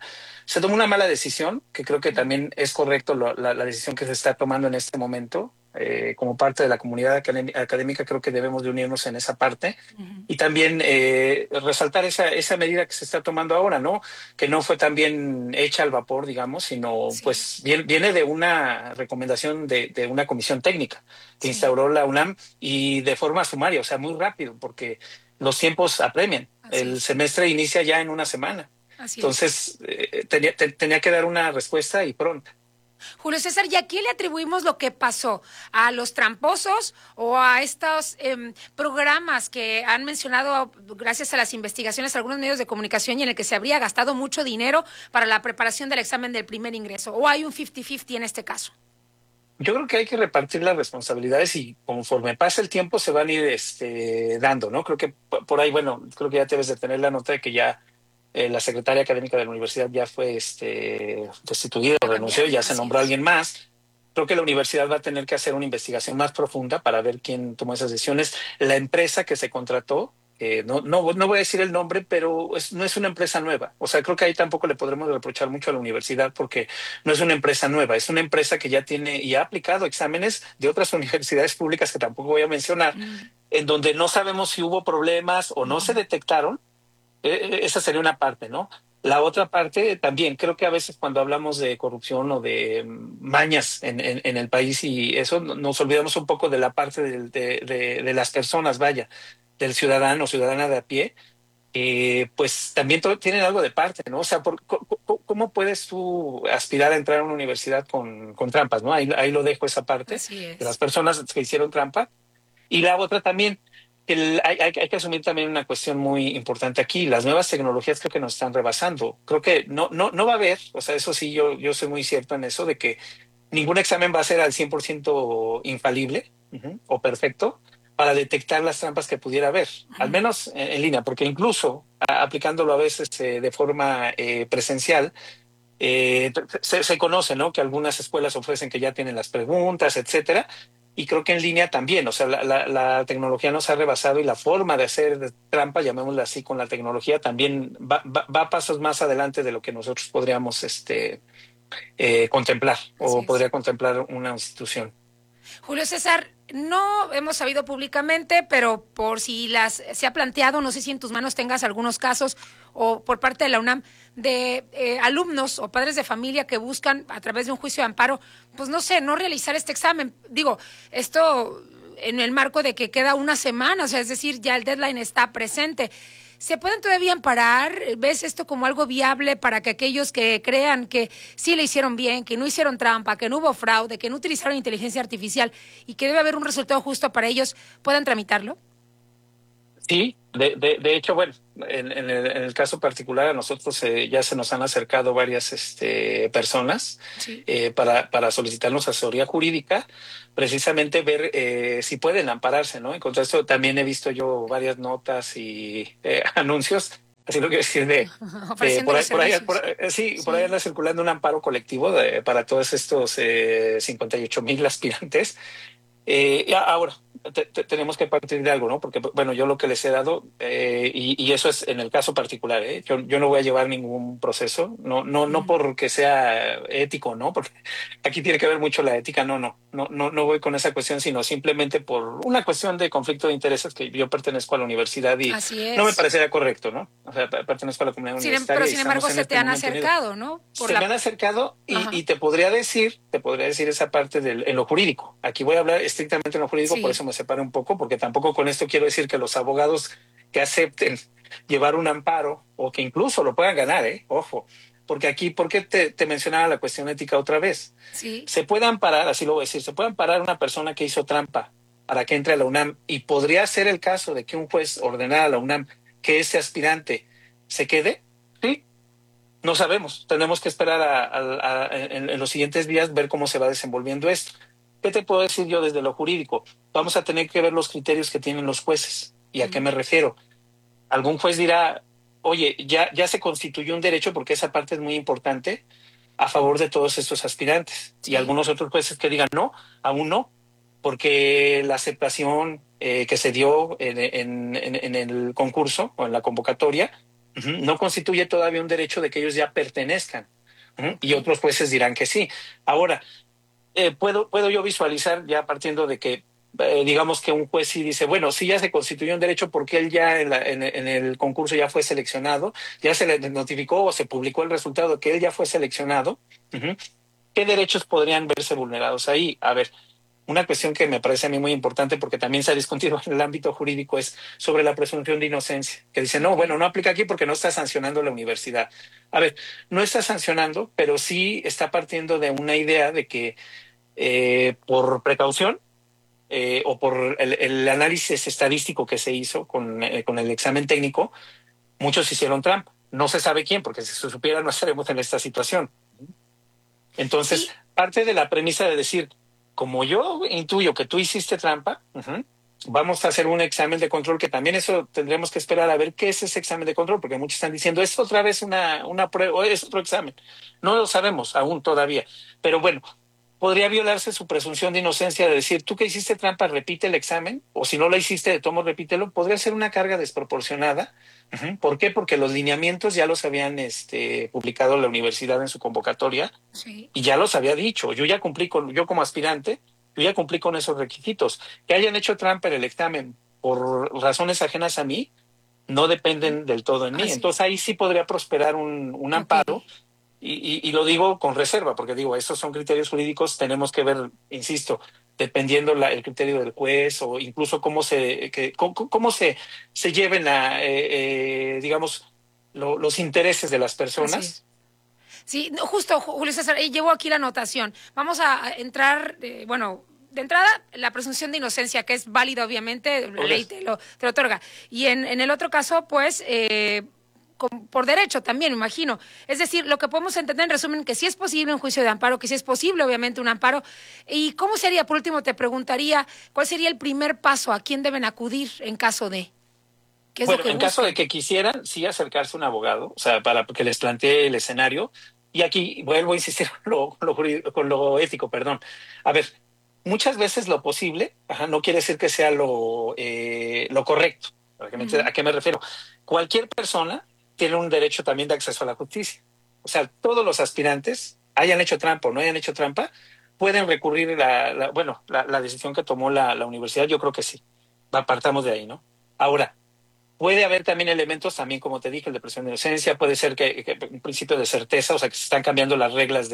tomó una mala decisión, que creo que también es correcto la decisión que se está tomando en este momento. Como parte de la comunidad académica creo que debemos de unirnos en esa parte uh-huh. Y también resaltar esa medida que se está tomando ahora, ¿no? Que no fue tan bien hecha al vapor, digamos, sino sí. Pues viene de una recomendación de una comisión técnica que sí. Instauró la UNAM y de forma sumaria, o sea, muy rápido, porque los tiempos apremian. Así el semestre inicia ya en una semana. Así entonces tenía que dar una respuesta y pronta. Julio César, ¿y a quién le atribuimos lo que pasó? ¿A los tramposos o a estos programas que han mencionado gracias a las investigaciones de algunos medios de comunicación y en el que se habría gastado mucho dinero para la preparación del examen del primer ingreso? ¿O hay un 50-50 en este caso? Yo creo que hay que repartir las responsabilidades y conforme pasa el tiempo se van a ir dando, ¿no? Creo que por ahí, bueno, creo que ya debes de tener la nota de que ya la secretaria académica de la universidad ya fue destituida o renunció y ya se nombró a alguien más. Creo que la universidad va a tener que hacer una investigación más profunda para ver quién tomó esas decisiones. La empresa que se contrató, no voy a decir el nombre, pero no es una empresa nueva. O sea, creo que ahí tampoco le podremos reprochar mucho a la universidad porque no es una empresa nueva, es una empresa que ya tiene y ha aplicado exámenes de otras universidades públicas que tampoco voy a mencionar, en donde no sabemos si hubo problemas o no se detectaron. Esa sería una parte, ¿no? La otra parte también, creo que a veces cuando hablamos de corrupción o de mañas en el país y eso, nos olvidamos un poco de la parte de las personas, vaya, del ciudadano o ciudadana de a pie, pues también tienen algo de parte, ¿no? O sea, ¿cómo puedes tú aspirar a entrar a una universidad con trampas, ¿no? Ahí lo dejo esa parte, de las personas que hicieron trampa. Y la otra también, hay que asumir también una cuestión muy importante aquí. Las nuevas tecnologías creo que nos están rebasando. Creo que no va a haber, o sea, eso sí, yo soy muy cierto en eso, de que ningún examen va a ser al 100% infalible o perfecto para detectar las trampas que pudiera haber, al menos en línea, porque incluso aplicándolo a veces de forma presencial, se conoce, ¿no? Que algunas escuelas ofrecen que ya tienen las preguntas, etcétera. Y creo que en línea también, o sea, la tecnología nos ha rebasado y la forma de hacer trampa, llamémosla así, con la tecnología también va a pasos más adelante de lo que nosotros podríamos contemplar o podría contemplar una institución. Julio César, no hemos sabido públicamente, pero por si se ha planteado, no sé si en tus manos tengas algunos casos o por parte de la UNAM de alumnos o padres de familia que buscan a través de un juicio de amparo, pues no sé, no realizar este examen. Digo, esto en el marco de que queda una semana, o sea, es decir, ya el deadline está presente. ¿Se pueden todavía amparar? ¿Ves esto como algo viable para que aquellos que crean que sí le hicieron bien, que no hicieron trampa, que no hubo fraude, que no utilizaron inteligencia artificial y que debe haber un resultado justo para ellos, puedan tramitarlo? Sí, de hecho, bueno, en el caso particular a nosotros ya se nos han acercado varias personas Sí. para solicitarnos asesoría jurídica, precisamente ver si pueden ampararse, ¿no? En contra de esto también he visto yo varias notas y anuncios, así lo quiero decir, por ahí anda circulando un amparo colectivo para todos estos 58,000 aspirantes. Ahora, tenemos que partir de algo, ¿no? Porque, bueno, yo lo que les he dado, y eso es en el caso particular, yo no voy a llevar ningún proceso, no porque sea ético, ¿no? Porque aquí tiene que ver mucho la ética, no voy con esa cuestión, sino simplemente por una cuestión de conflicto de intereses, que yo pertenezco a la universidad y no me parecería correcto, ¿no? O sea, pertenezco a la comunidad universitaria. Pero sin embargo se te han acercado, ¿no? Me han acercado y te podría decir esa parte en lo jurídico. Aquí voy a hablar estrictamente en lo jurídico, por eso me separo un poco, porque tampoco con esto quiero decir que los abogados que acepten llevar un amparo o que incluso lo puedan ganar, ojo, porque aquí, ¿por qué te mencionaba la cuestión ética otra vez? Sí. Se puede amparar, así lo voy a decir, se puede amparar una persona que hizo trampa para que entre a la UNAM y podría ser el caso de que un juez ordenara a la UNAM que ese aspirante se quede, ¿sí? No sabemos, tenemos que esperar en los siguientes días ver cómo se va desenvolviendo esto. ¿Qué te puedo decir yo desde lo jurídico? Vamos a tener que ver los criterios que tienen los jueces. ¿Y a qué me refiero? Algún juez dirá, oye, ya se constituyó un derecho, porque esa parte es muy importante, a favor de todos estos aspirantes. Sí. Y algunos otros jueces que digan, no, aún no, porque la aceptación que se dio en el concurso o en la convocatoria no constituye todavía un derecho de que ellos ya pertenezcan. Y otros jueces dirán que sí. Ahora, puedo yo visualizar, ya partiendo de que digamos que un juez sí dice, bueno, sí ya se constituyó un derecho porque él ya en el concurso ya fue seleccionado, ya se le notificó o se publicó el resultado de que él ya fue seleccionado. ¿Qué derechos podrían verse vulnerados ahí? A ver, una cuestión que me parece a mí muy importante, porque también se ha discutido en el ámbito jurídico, es sobre la presunción de inocencia, que dice, no, bueno, no aplica aquí porque no está sancionando la universidad. A ver, no está sancionando, pero sí está partiendo de una idea de que por precaución o por el análisis estadístico que se hizo con el examen técnico, muchos hicieron trampa. No se sabe quién, porque si se supiera no estaremos en esta situación. Entonces, parte de la premisa de decir, como yo intuyo que tú hiciste trampa, vamos a hacer un examen de control, que también eso tendremos que esperar a ver qué es ese examen de control, porque muchos están diciendo, es otra vez una prueba, o es otro examen. No lo sabemos aún todavía, pero bueno, podría violarse su presunción de inocencia de decir, tú que hiciste trampa, repite el examen, o si no lo hiciste, de tomo, repítelo. Podría ser una carga desproporcionada. ¿Por qué? Porque los lineamientos ya los habían publicado la universidad en su convocatoria, y ya los había dicho. Yo como aspirante, yo ya cumplí con esos requisitos. Que hayan hecho trampa en el examen por razones ajenas a mí, no dependen del todo en mí. Entonces ahí sí podría prosperar un amparo. Y lo digo con reserva, porque digo, esos son criterios jurídicos, tenemos que ver, insisto, dependiendo el criterio del juez o incluso cómo se lleven digamos, los intereses de las personas. Sí, justo, Julio César, llevo aquí la anotación. Vamos a entrar, de entrada, la presunción de inocencia, que es válida, obviamente, la ley te lo otorga. Y en el otro caso, pues, por derecho también, me imagino. Es decir, lo que podemos entender en resumen, que sí es posible un juicio de amparo, que sí es posible, obviamente, un amparo. ¿Y cómo sería? Por último, te preguntaría, ¿cuál sería el primer paso? ¿A quién deben acudir en caso de? ¿Qué es lo que en caso de que quisieran, sí acercarse a un abogado, o sea, para que les plantee el escenario. Y aquí vuelvo a insistir con lo ético, perdón. A ver, muchas veces lo posible, no quiere decir que sea lo correcto. ¿A qué me refiero? Cualquier persona tiene un derecho también de acceso a la justicia. O sea, todos los aspirantes, hayan hecho trampa o no hayan hecho trampa, pueden recurrir la decisión que tomó la universidad. Yo creo que sí. Partamos de ahí, ¿no? Ahora, puede haber también elementos, también como te dije, el de presunción de inocencia, puede ser que un principio de certeza, o sea, que se están cambiando las reglas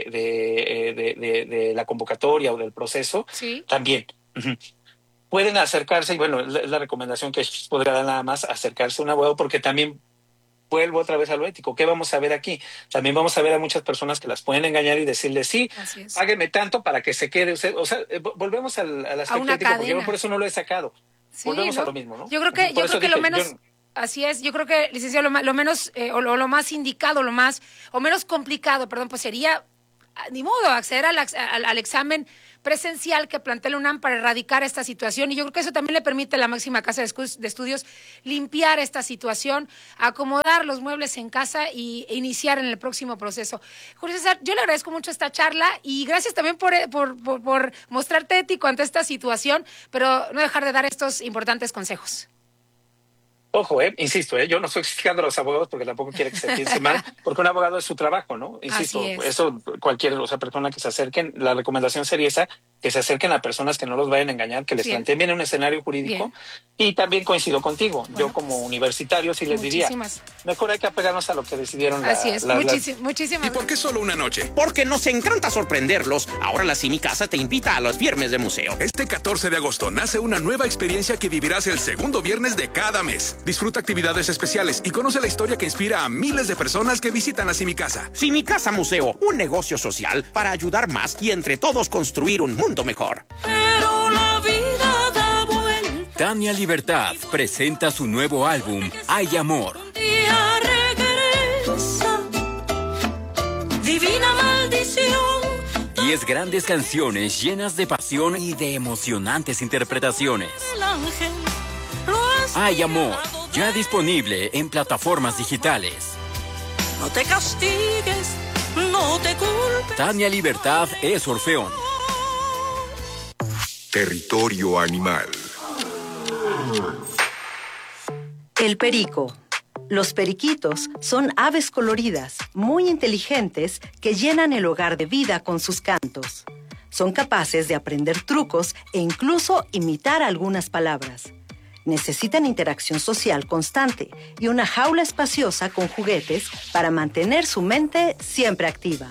de la convocatoria o del proceso. Sí. También. Pueden acercarse, y bueno, es la recomendación que podría dar nada más, acercarse a un abogado, porque también vuelvo otra vez a lo ético. ¿Qué vamos a ver aquí? También vamos a ver a muchas personas que las pueden engañar y decirles, sí, págueme tanto para que se quede usted. O sea, volvemos al aspecto ético, porque yo por eso no lo he sacado. Sí, volvemos ¿no? a lo mismo, ¿no? Yo creo que lo menos... Así es, yo creo que, licenciado, lo menos, lo más indicado, o menos complicado, pues sería, ni modo, acceder al examen presencial que plantea la UNAM para erradicar esta situación, y yo creo que eso también le permite a la máxima casa de estudios limpiar esta situación, acomodar los muebles en casa e iniciar en el próximo proceso. Julio César, yo le agradezco mucho esta charla y gracias también por mostrarte ético ante esta situación, pero no dejar de dar estos importantes consejos. Ojo, insisto, yo no estoy criticando a los abogados porque tampoco quiero que se piense mal, porque un abogado es su trabajo, ¿no? Insisto, eso cualquier persona que se acerquen, la recomendación sería esa, que se acerquen a personas que no los vayan a engañar, que les planteen bien un escenario jurídico. Bien. Y también coincido contigo, bueno, yo como universitario sí les diría, mejor hay que apegarnos a lo que decidieron. Así es, muchísimas. ¿Y por qué solo una noche? Porque nos encanta sorprenderlos. Ahora la Cine Casa te invita a los viernes de museo. Este 14 de agosto nace una nueva experiencia que vivirás el segundo viernes de cada mes. Disfruta actividades especiales y conoce la historia que inspira a miles de personas que visitan la Cine Casa. Cine Casa Museo, un negocio social para ayudar más y entre todos construir un mundo mejor. Pero la vida da vuelta. Tania Libertad presenta su nuevo álbum, Hay Amor. Día regresa, divina maldición. 10 grandes canciones llenas de pasión y de emocionantes interpretaciones. El ángel Hay Amor, ya disponible en plataformas digitales. No te castigues, no te culpes. Tania Libertad es Orfeón. Territorio animal. El perico. Los periquitos son aves coloridas, muy inteligentes, que llenan el hogar de vida con sus cantos. Son capaces de aprender trucos e incluso imitar algunas palabras. Necesitan interacción social constante y una jaula espaciosa con juguetes para mantener su mente siempre activa.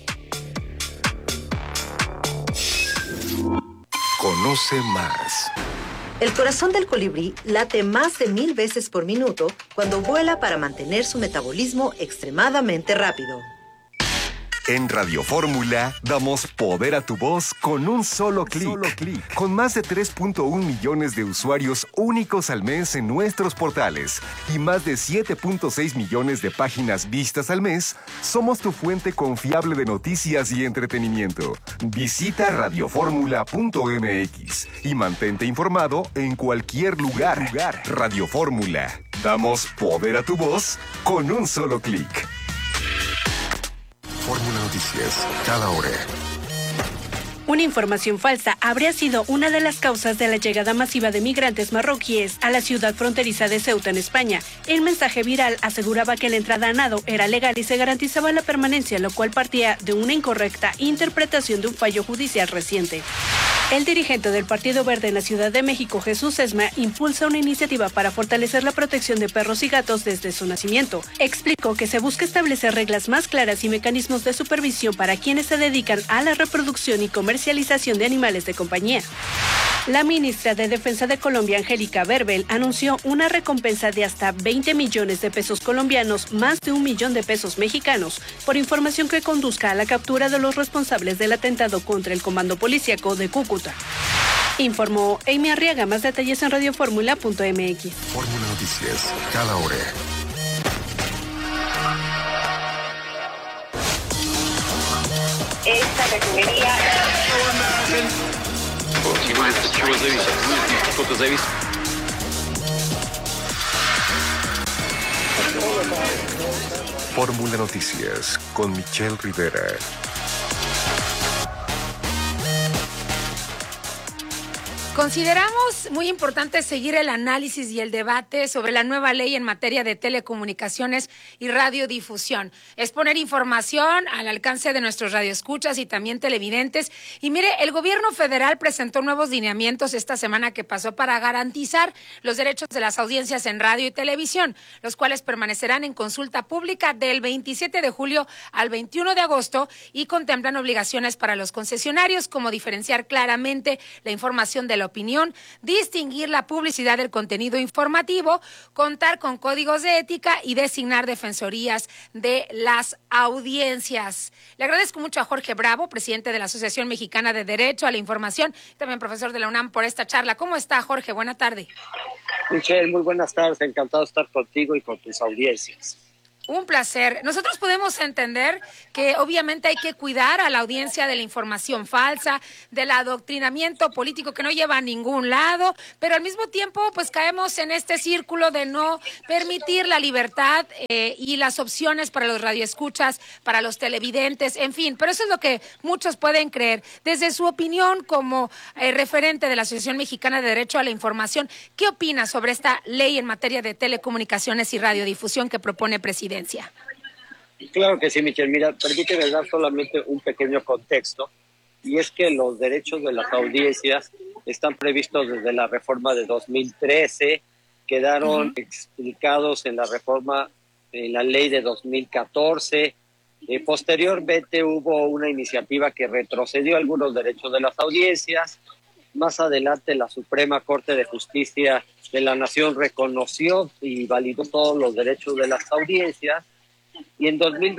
Conoce más. El corazón del colibrí late más de 1000 veces por minuto cuando vuela para mantener su metabolismo extremadamente rápido. En Radio Fórmula damos poder a tu voz con un solo clic. Con más de 3.1 millones de usuarios únicos al mes en nuestros portales y más de 7.6 millones de páginas vistas al mes, somos tu fuente confiable de noticias y entretenimiento. Visita radioformula.mx y mantente informado en cualquier lugar. Radio Fórmula. Damos poder a tu voz con un solo clic. Fórmula Noticias, cada hora. Una información falsa habría sido una de las causas de la llegada masiva de migrantes marroquíes a la ciudad fronteriza de Ceuta, en España. El mensaje viral aseguraba que la entrada a nado era legal y se garantizaba la permanencia, lo cual partía de una incorrecta interpretación de un fallo judicial reciente. El dirigente del Partido Verde en la Ciudad de México, Jesús Esma, impulsa una iniciativa para fortalecer la protección de perros y gatos desde su nacimiento. Explicó que se busca establecer reglas más claras y mecanismos de supervisión para quienes se dedican a la reproducción y comercialización de animales de compañía. La ministra de Defensa de Colombia, Angélica Berbel, anunció una recompensa de hasta 20 millones de pesos colombianos, más de 1 millón de pesos mexicanos, por información que conduzca a la captura de los responsables del atentado contra el comando policíaco de Cúcuta. Informó Amy Arriaga. Más detalles en radioformula.mx. Fórmula Noticias, cada hora. Esta refinería... Fórmula Noticias con Michelle Rivera. Consideramos muy importante seguir el análisis y el debate sobre la nueva ley en materia de telecomunicaciones y radiodifusión. Es poner información al alcance de nuestros radioescuchas y también televidentes. Y mire, el gobierno federal presentó nuevos lineamientos esta semana que pasó para garantizar los derechos de las audiencias en radio y televisión, los cuales permanecerán en consulta pública del 27 de julio al 21 de agosto y contemplan obligaciones para los concesionarios, como diferenciar claramente la información de la opinión, distinguir la publicidad del contenido informativo, contar con códigos de ética y designar defensorías de las audiencias. Le agradezco mucho a Jorge Bravo, presidente de la Asociación Mexicana de Derecho a la Información, también profesor de la UNAM, por esta charla. ¿Cómo está, Jorge? Buena tarde. Michelle, muy buenas tardes. Encantado de estar contigo y con tus audiencias. Un placer. Nosotros podemos entender que obviamente hay que cuidar a la audiencia de la información falsa, del adoctrinamiento político que no lleva a ningún lado, pero al mismo tiempo pues caemos en este círculo de no permitir la libertad y las opciones para los radioescuchas, para los televidentes, en fin, pero eso es lo que muchos pueden creer. Desde su opinión como referente de la Asociación Mexicana de Derecho a la Información, ¿qué opina sobre esta ley en materia de telecomunicaciones y radiodifusión que propone presidente? Claro que sí, Michelle. Mira, permíteme dar solamente un pequeño contexto, y es que los derechos de las audiencias están previstos desde la reforma de 2013, quedaron explicados en la reforma, en la ley de 2014. Posteriormente hubo una iniciativa que retrocedió algunos derechos de las audiencias. Más adelante la Suprema Corte de Justicia de la Nación reconoció y validó todos los derechos de las audiencias, y en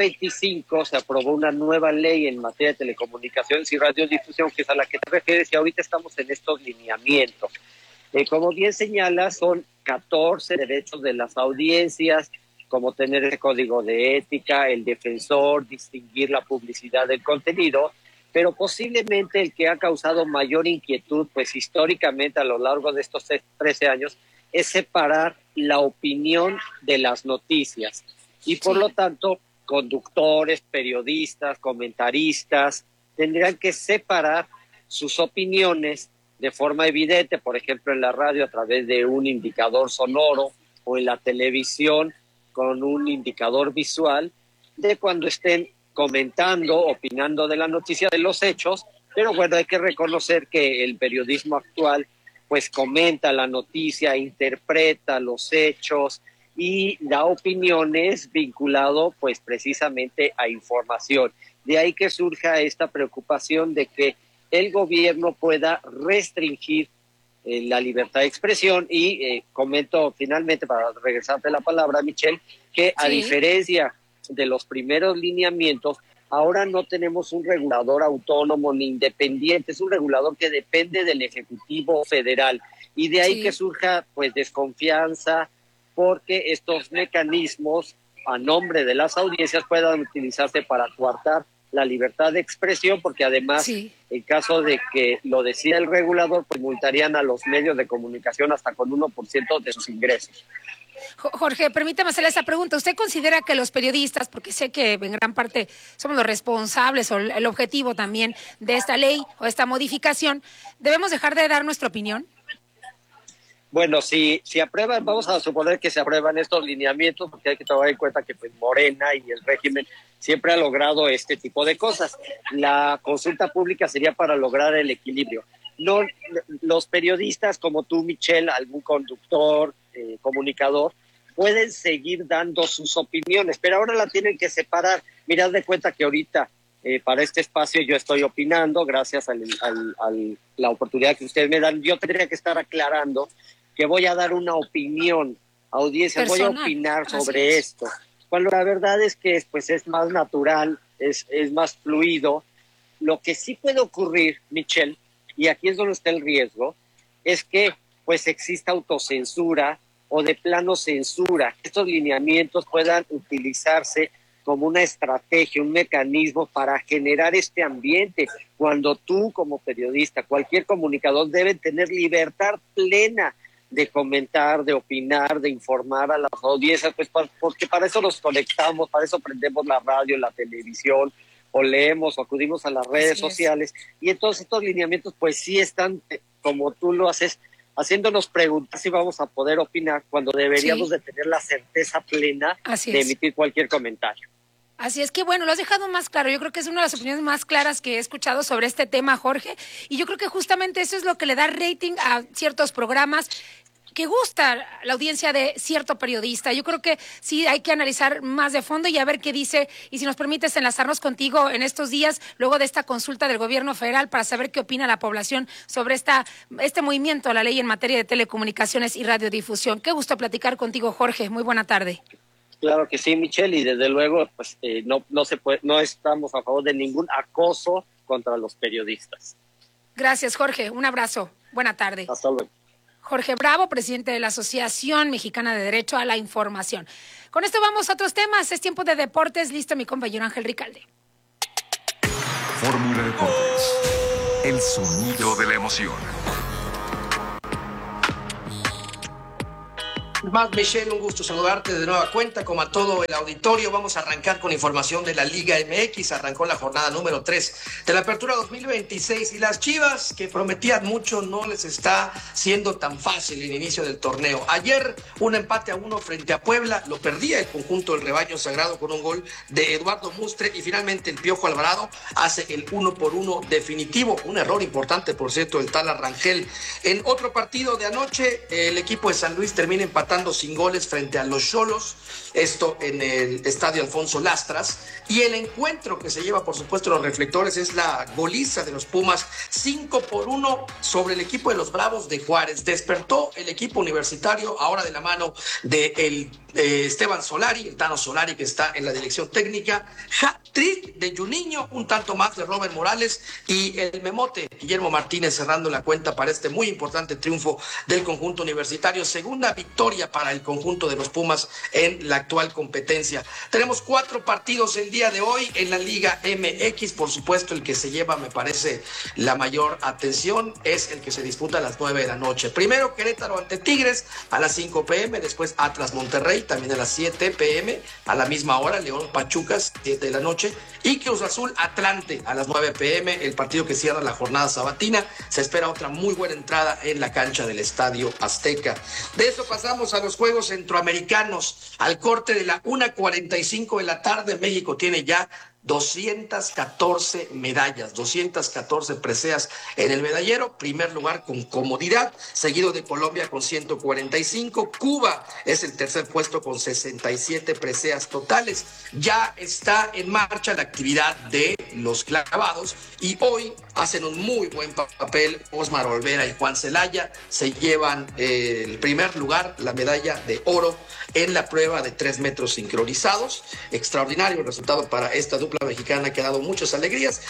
2025 se aprobó una nueva ley en materia de telecomunicaciones y radiodifusión, que es a la que te refieres, y ahorita estamos en estos lineamientos. Como bien señalas, son 14 derechos de las audiencias, como tener el código de ética, el defensor, distinguir la publicidad del contenido, pero posiblemente el que ha causado mayor inquietud, pues históricamente a lo largo de estos 13 años, es separar la opinión de las noticias. Y por lo tanto, conductores, periodistas, comentaristas, tendrían que separar sus opiniones de forma evidente, por ejemplo en la radio a través de un indicador sonoro, o en la televisión con un indicador visual, de cuando estén comentando, opinando de la noticia, de los hechos. Pero bueno, hay que reconocer que el periodismo actual pues comenta la noticia, interpreta los hechos y da opiniones vinculado pues precisamente a información. De ahí que surja esta preocupación de que el gobierno pueda restringir la libertad de expresión. Y comento finalmente, para regresarte la palabra, Michelle, que a diferencia de los primeros lineamientos, ahora no tenemos un regulador autónomo ni independiente, es un regulador que depende del Ejecutivo Federal, y de ahí que surja pues desconfianza, porque estos mecanismos a nombre de las audiencias puedan utilizarse para coartar la libertad de expresión, porque además en caso de que lo decida el regulador, pues multarían a los medios de comunicación hasta con 1% de sus ingresos. Jorge, permítame hacerle esa pregunta. ¿Usted considera que los periodistas, porque sé que en gran parte somos los responsables o el objetivo también de esta ley o esta modificación, debemos dejar de dar nuestra opinión? Bueno, si aprueban, vamos a suponer que se aprueban estos lineamientos, porque hay que tomar en cuenta que pues Morena y el régimen siempre ha logrado este tipo de cosas. La consulta pública sería para lograr el equilibrio. No, los periodistas como tú, Michelle, algún conductor, comunicador, pueden seguir dando sus opiniones, pero ahora la tienen que separar. Mirad de cuenta que ahorita para este espacio yo estoy opinando, gracias a la oportunidad que ustedes me dan. Yo tendría que estar aclarando que voy a dar una opinión, audiencia, personal. Voy a opinar sobre esto. Cuando la verdad es que pues es más natural, es más fluido. Lo que sí puede ocurrir, Michelle, y aquí es donde está el riesgo, es que pues exista autocensura o de plano censura. Estos lineamientos puedan utilizarse como una estrategia, un mecanismo para generar este ambiente, cuando tú como periodista, cualquier comunicador debe tener libertad plena de comentar, de opinar, de informar a las audiencias, pues porque para eso nos conectamos, para eso prendemos la radio, la televisión, o leemos o acudimos a las redes sociales, y entonces estos lineamientos pues sí están como tú lo haces, haciéndonos preguntas si vamos a poder opinar cuando deberíamos de tener la certeza plena de emitir cualquier comentario. Así es que, bueno, lo has dejado más claro. Yo creo que es una de las opiniones más claras que he escuchado sobre este tema, Jorge. Y yo creo que justamente eso es lo que le da rating a ciertos programas que gusta la audiencia de cierto periodista. Yo creo que sí hay que analizar más de fondo y a ver qué dice. Y si nos permites enlazarnos contigo en estos días, luego de esta consulta del gobierno federal, para saber qué opina la población sobre este movimiento a la ley en materia de telecomunicaciones y radiodifusión. Qué gusto platicar contigo, Jorge. Muy buena tarde. Claro que sí, Michelle, y desde luego pues no estamos a favor de ningún acoso contra los periodistas. Gracias, Jorge. Un abrazo. Buena tarde. Hasta luego. Jorge Bravo, presidente de la Asociación Mexicana de Derecho a la Información. Con esto vamos a otros temas. Es tiempo de deportes. Listo, mi compañero Ángel Ricalde. Fórmula Deportes. El sonido de la emoción. Más, Michelle, un gusto saludarte de nueva cuenta, como a todo el auditorio. Vamos a arrancar con información de la Liga MX. Arrancó la jornada número 3 de la Apertura 2026 y las Chivas, que prometían mucho, no les está siendo tan fácil el inicio del torneo. Ayer, un empate a 1 frente a Puebla, lo perdía el conjunto del Rebaño Sagrado con un gol de Eduardo Mustre, y finalmente el Piojo Alvarado hace el 1-1 definitivo. Un error importante, por cierto, el tal Arrangel. En otro partido de anoche, el equipo de San Luis termina empatando sin goles frente a los Xolos, esto en el estadio Alfonso Lastras, y el encuentro que se lleva, por supuesto, los reflectores es la goliza de los Pumas, 5-1 sobre el equipo de los Bravos de Juárez. Despertó el equipo universitario, ahora de la mano de Esteban Solari, el Tano Solari, que está en la dirección técnica. Hat-trick de Juninho, un tanto más de Robert Morales, y el memote Guillermo Martínez cerrando la cuenta para este muy importante triunfo del conjunto universitario. Segunda victoria para el conjunto de los Pumas en la actual competencia. Tenemos 4 partidos el día de hoy en la Liga MX. Por supuesto, el que se lleva, me parece, la mayor atención es el que se disputa a las 9 de la noche. Primero, Querétaro ante Tigres a las 5 p.m., después Atlas Monterrey, también a las 7 p.m., a la misma hora, León Pachucas, 7 de la noche, y Cruz Azul Atlante a las 9 p.m., el partido que cierra la jornada sabatina. Se espera otra muy buena entrada en la cancha del Estadio Azteca. De eso pasamos a los Juegos Centroamericanos. Al corte de la 1:45 de la tarde, México tiene ya 214 medallas, 214 preseas en el medallero. Primer lugar con comodidad, seguido de Colombia con 145. Cuba es el tercer puesto con 67 preseas totales. Ya está en marcha la actividad de los clavados y hoy hacen un muy buen papel. Osmar Olvera y Juan Celaya se llevan el primer lugar, la medalla de oro en la prueba de 3 metros sincronizados. Extraordinario resultado para esta dupla mexicana que ha dado muchas alegrías.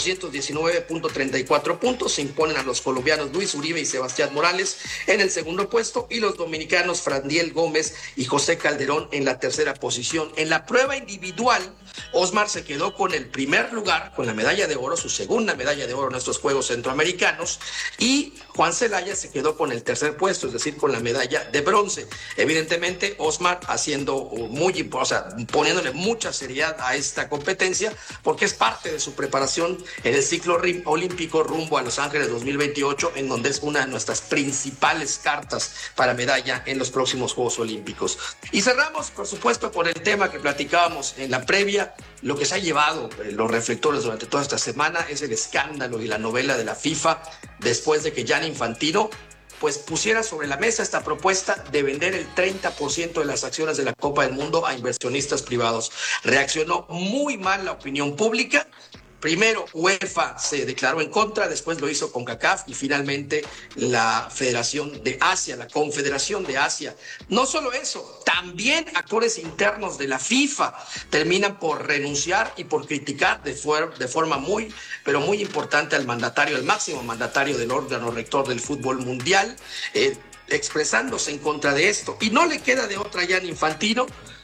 419.34 puntos. Se imponen a los colombianos Luis Uribe y Sebastián Morales en el segundo puesto, y los dominicanos Frandiel Gómez y José Calderón en la tercera posición. En la prueba individual, Osmar se quedó con el primer lugar, con la medalla de oro, su segunda medalla de oro en estos Juegos Centroamericanos, y Juan Celaya se quedó con el tercer puesto, es decir, con la medalla de bronce. Evidentemente, Osmar poniéndole mucha seriedad a esta competencia, porque es parte de su preparación en el ciclo olímpico rumbo a Los Ángeles 2028, en donde es una de nuestras principales cartas para medalla en los próximos Juegos Olímpicos. Y cerramos, por supuesto, con el tema que platicábamos en la previa. Lo que se ha llevado los reflectores durante toda esta semana es el escándalo y la novela de la FIFA, después de que Gianni Infantino pues pusiera sobre la mesa esta propuesta de vender el 30% de las acciones de la Copa del Mundo a inversionistas privados. Reaccionó muy mal la opinión pública. Primero UEFA se declaró en contra, después lo hizo CONCACAF y finalmente la Federación de Asia, la Confederación de Asia. No solo eso, también actores internos de la FIFA terminan por renunciar y por criticar de forma muy, pero muy importante al mandatario, el máximo mandatario del órgano rector del fútbol mundial, expresándose en contra de esto. Y no le queda de otra ya a Infantino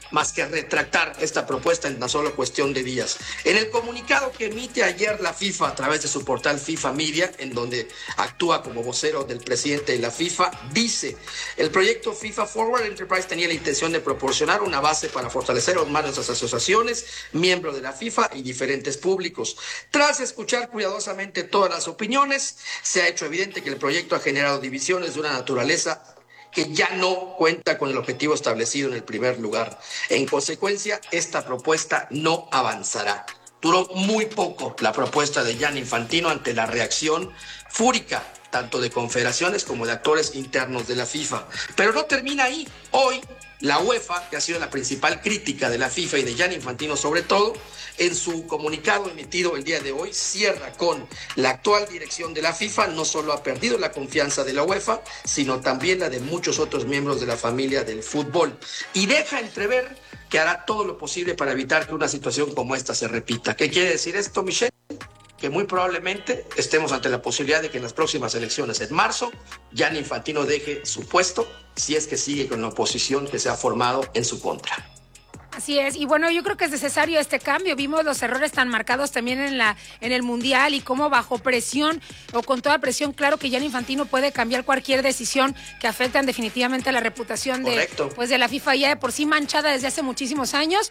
más que retractar esta propuesta en tan solo cuestión de días. En el comunicado que emite ayer la FIFA a través de su portal FIFA Media, en donde actúa como vocero del presidente de la FIFA, dice: el proyecto FIFA Forward Enterprise tenía la intención de proporcionar una base para fortalecer aún más nuestras asociaciones, miembros de la FIFA y diferentes públicos. Tras escuchar cuidadosamente todas las opiniones, se ha hecho evidente que el proyecto ha generado divisiones de una naturaleza que ya no cuenta con el objetivo establecido en el primer lugar. En consecuencia, esta propuesta no avanzará. Duró muy poco la propuesta de Gianni Infantino ante la reacción fúrica, tanto de confederaciones como de actores internos de la FIFA. Pero no termina ahí. Hoy, la UEFA, que ha sido la principal crítica de la FIFA y de Gianni Infantino sobre todo, en su comunicado emitido el día de hoy, cierra con: la actual dirección de la FIFA no solo ha perdido la confianza de la UEFA, sino también la de muchos otros miembros de la familia del fútbol. Y deja entrever que hará todo lo posible para evitar que una situación como esta se repita. ¿Qué quiere decir esto, Michelle? Que muy probablemente estemos ante la posibilidad de que en las próximas elecciones en marzo, Gianni Infantino deje su puesto si es que sigue con la oposición que se ha formado en su contra. Así es, y bueno, yo creo que es necesario este cambio. Vimos los errores tan marcados también en el Mundial y cómo bajo presión o con toda presión, claro que Gianni Infantino puede cambiar cualquier decisión que afectan definitivamente a la reputación de la FIFA, ya de por sí manchada desde hace muchísimos años.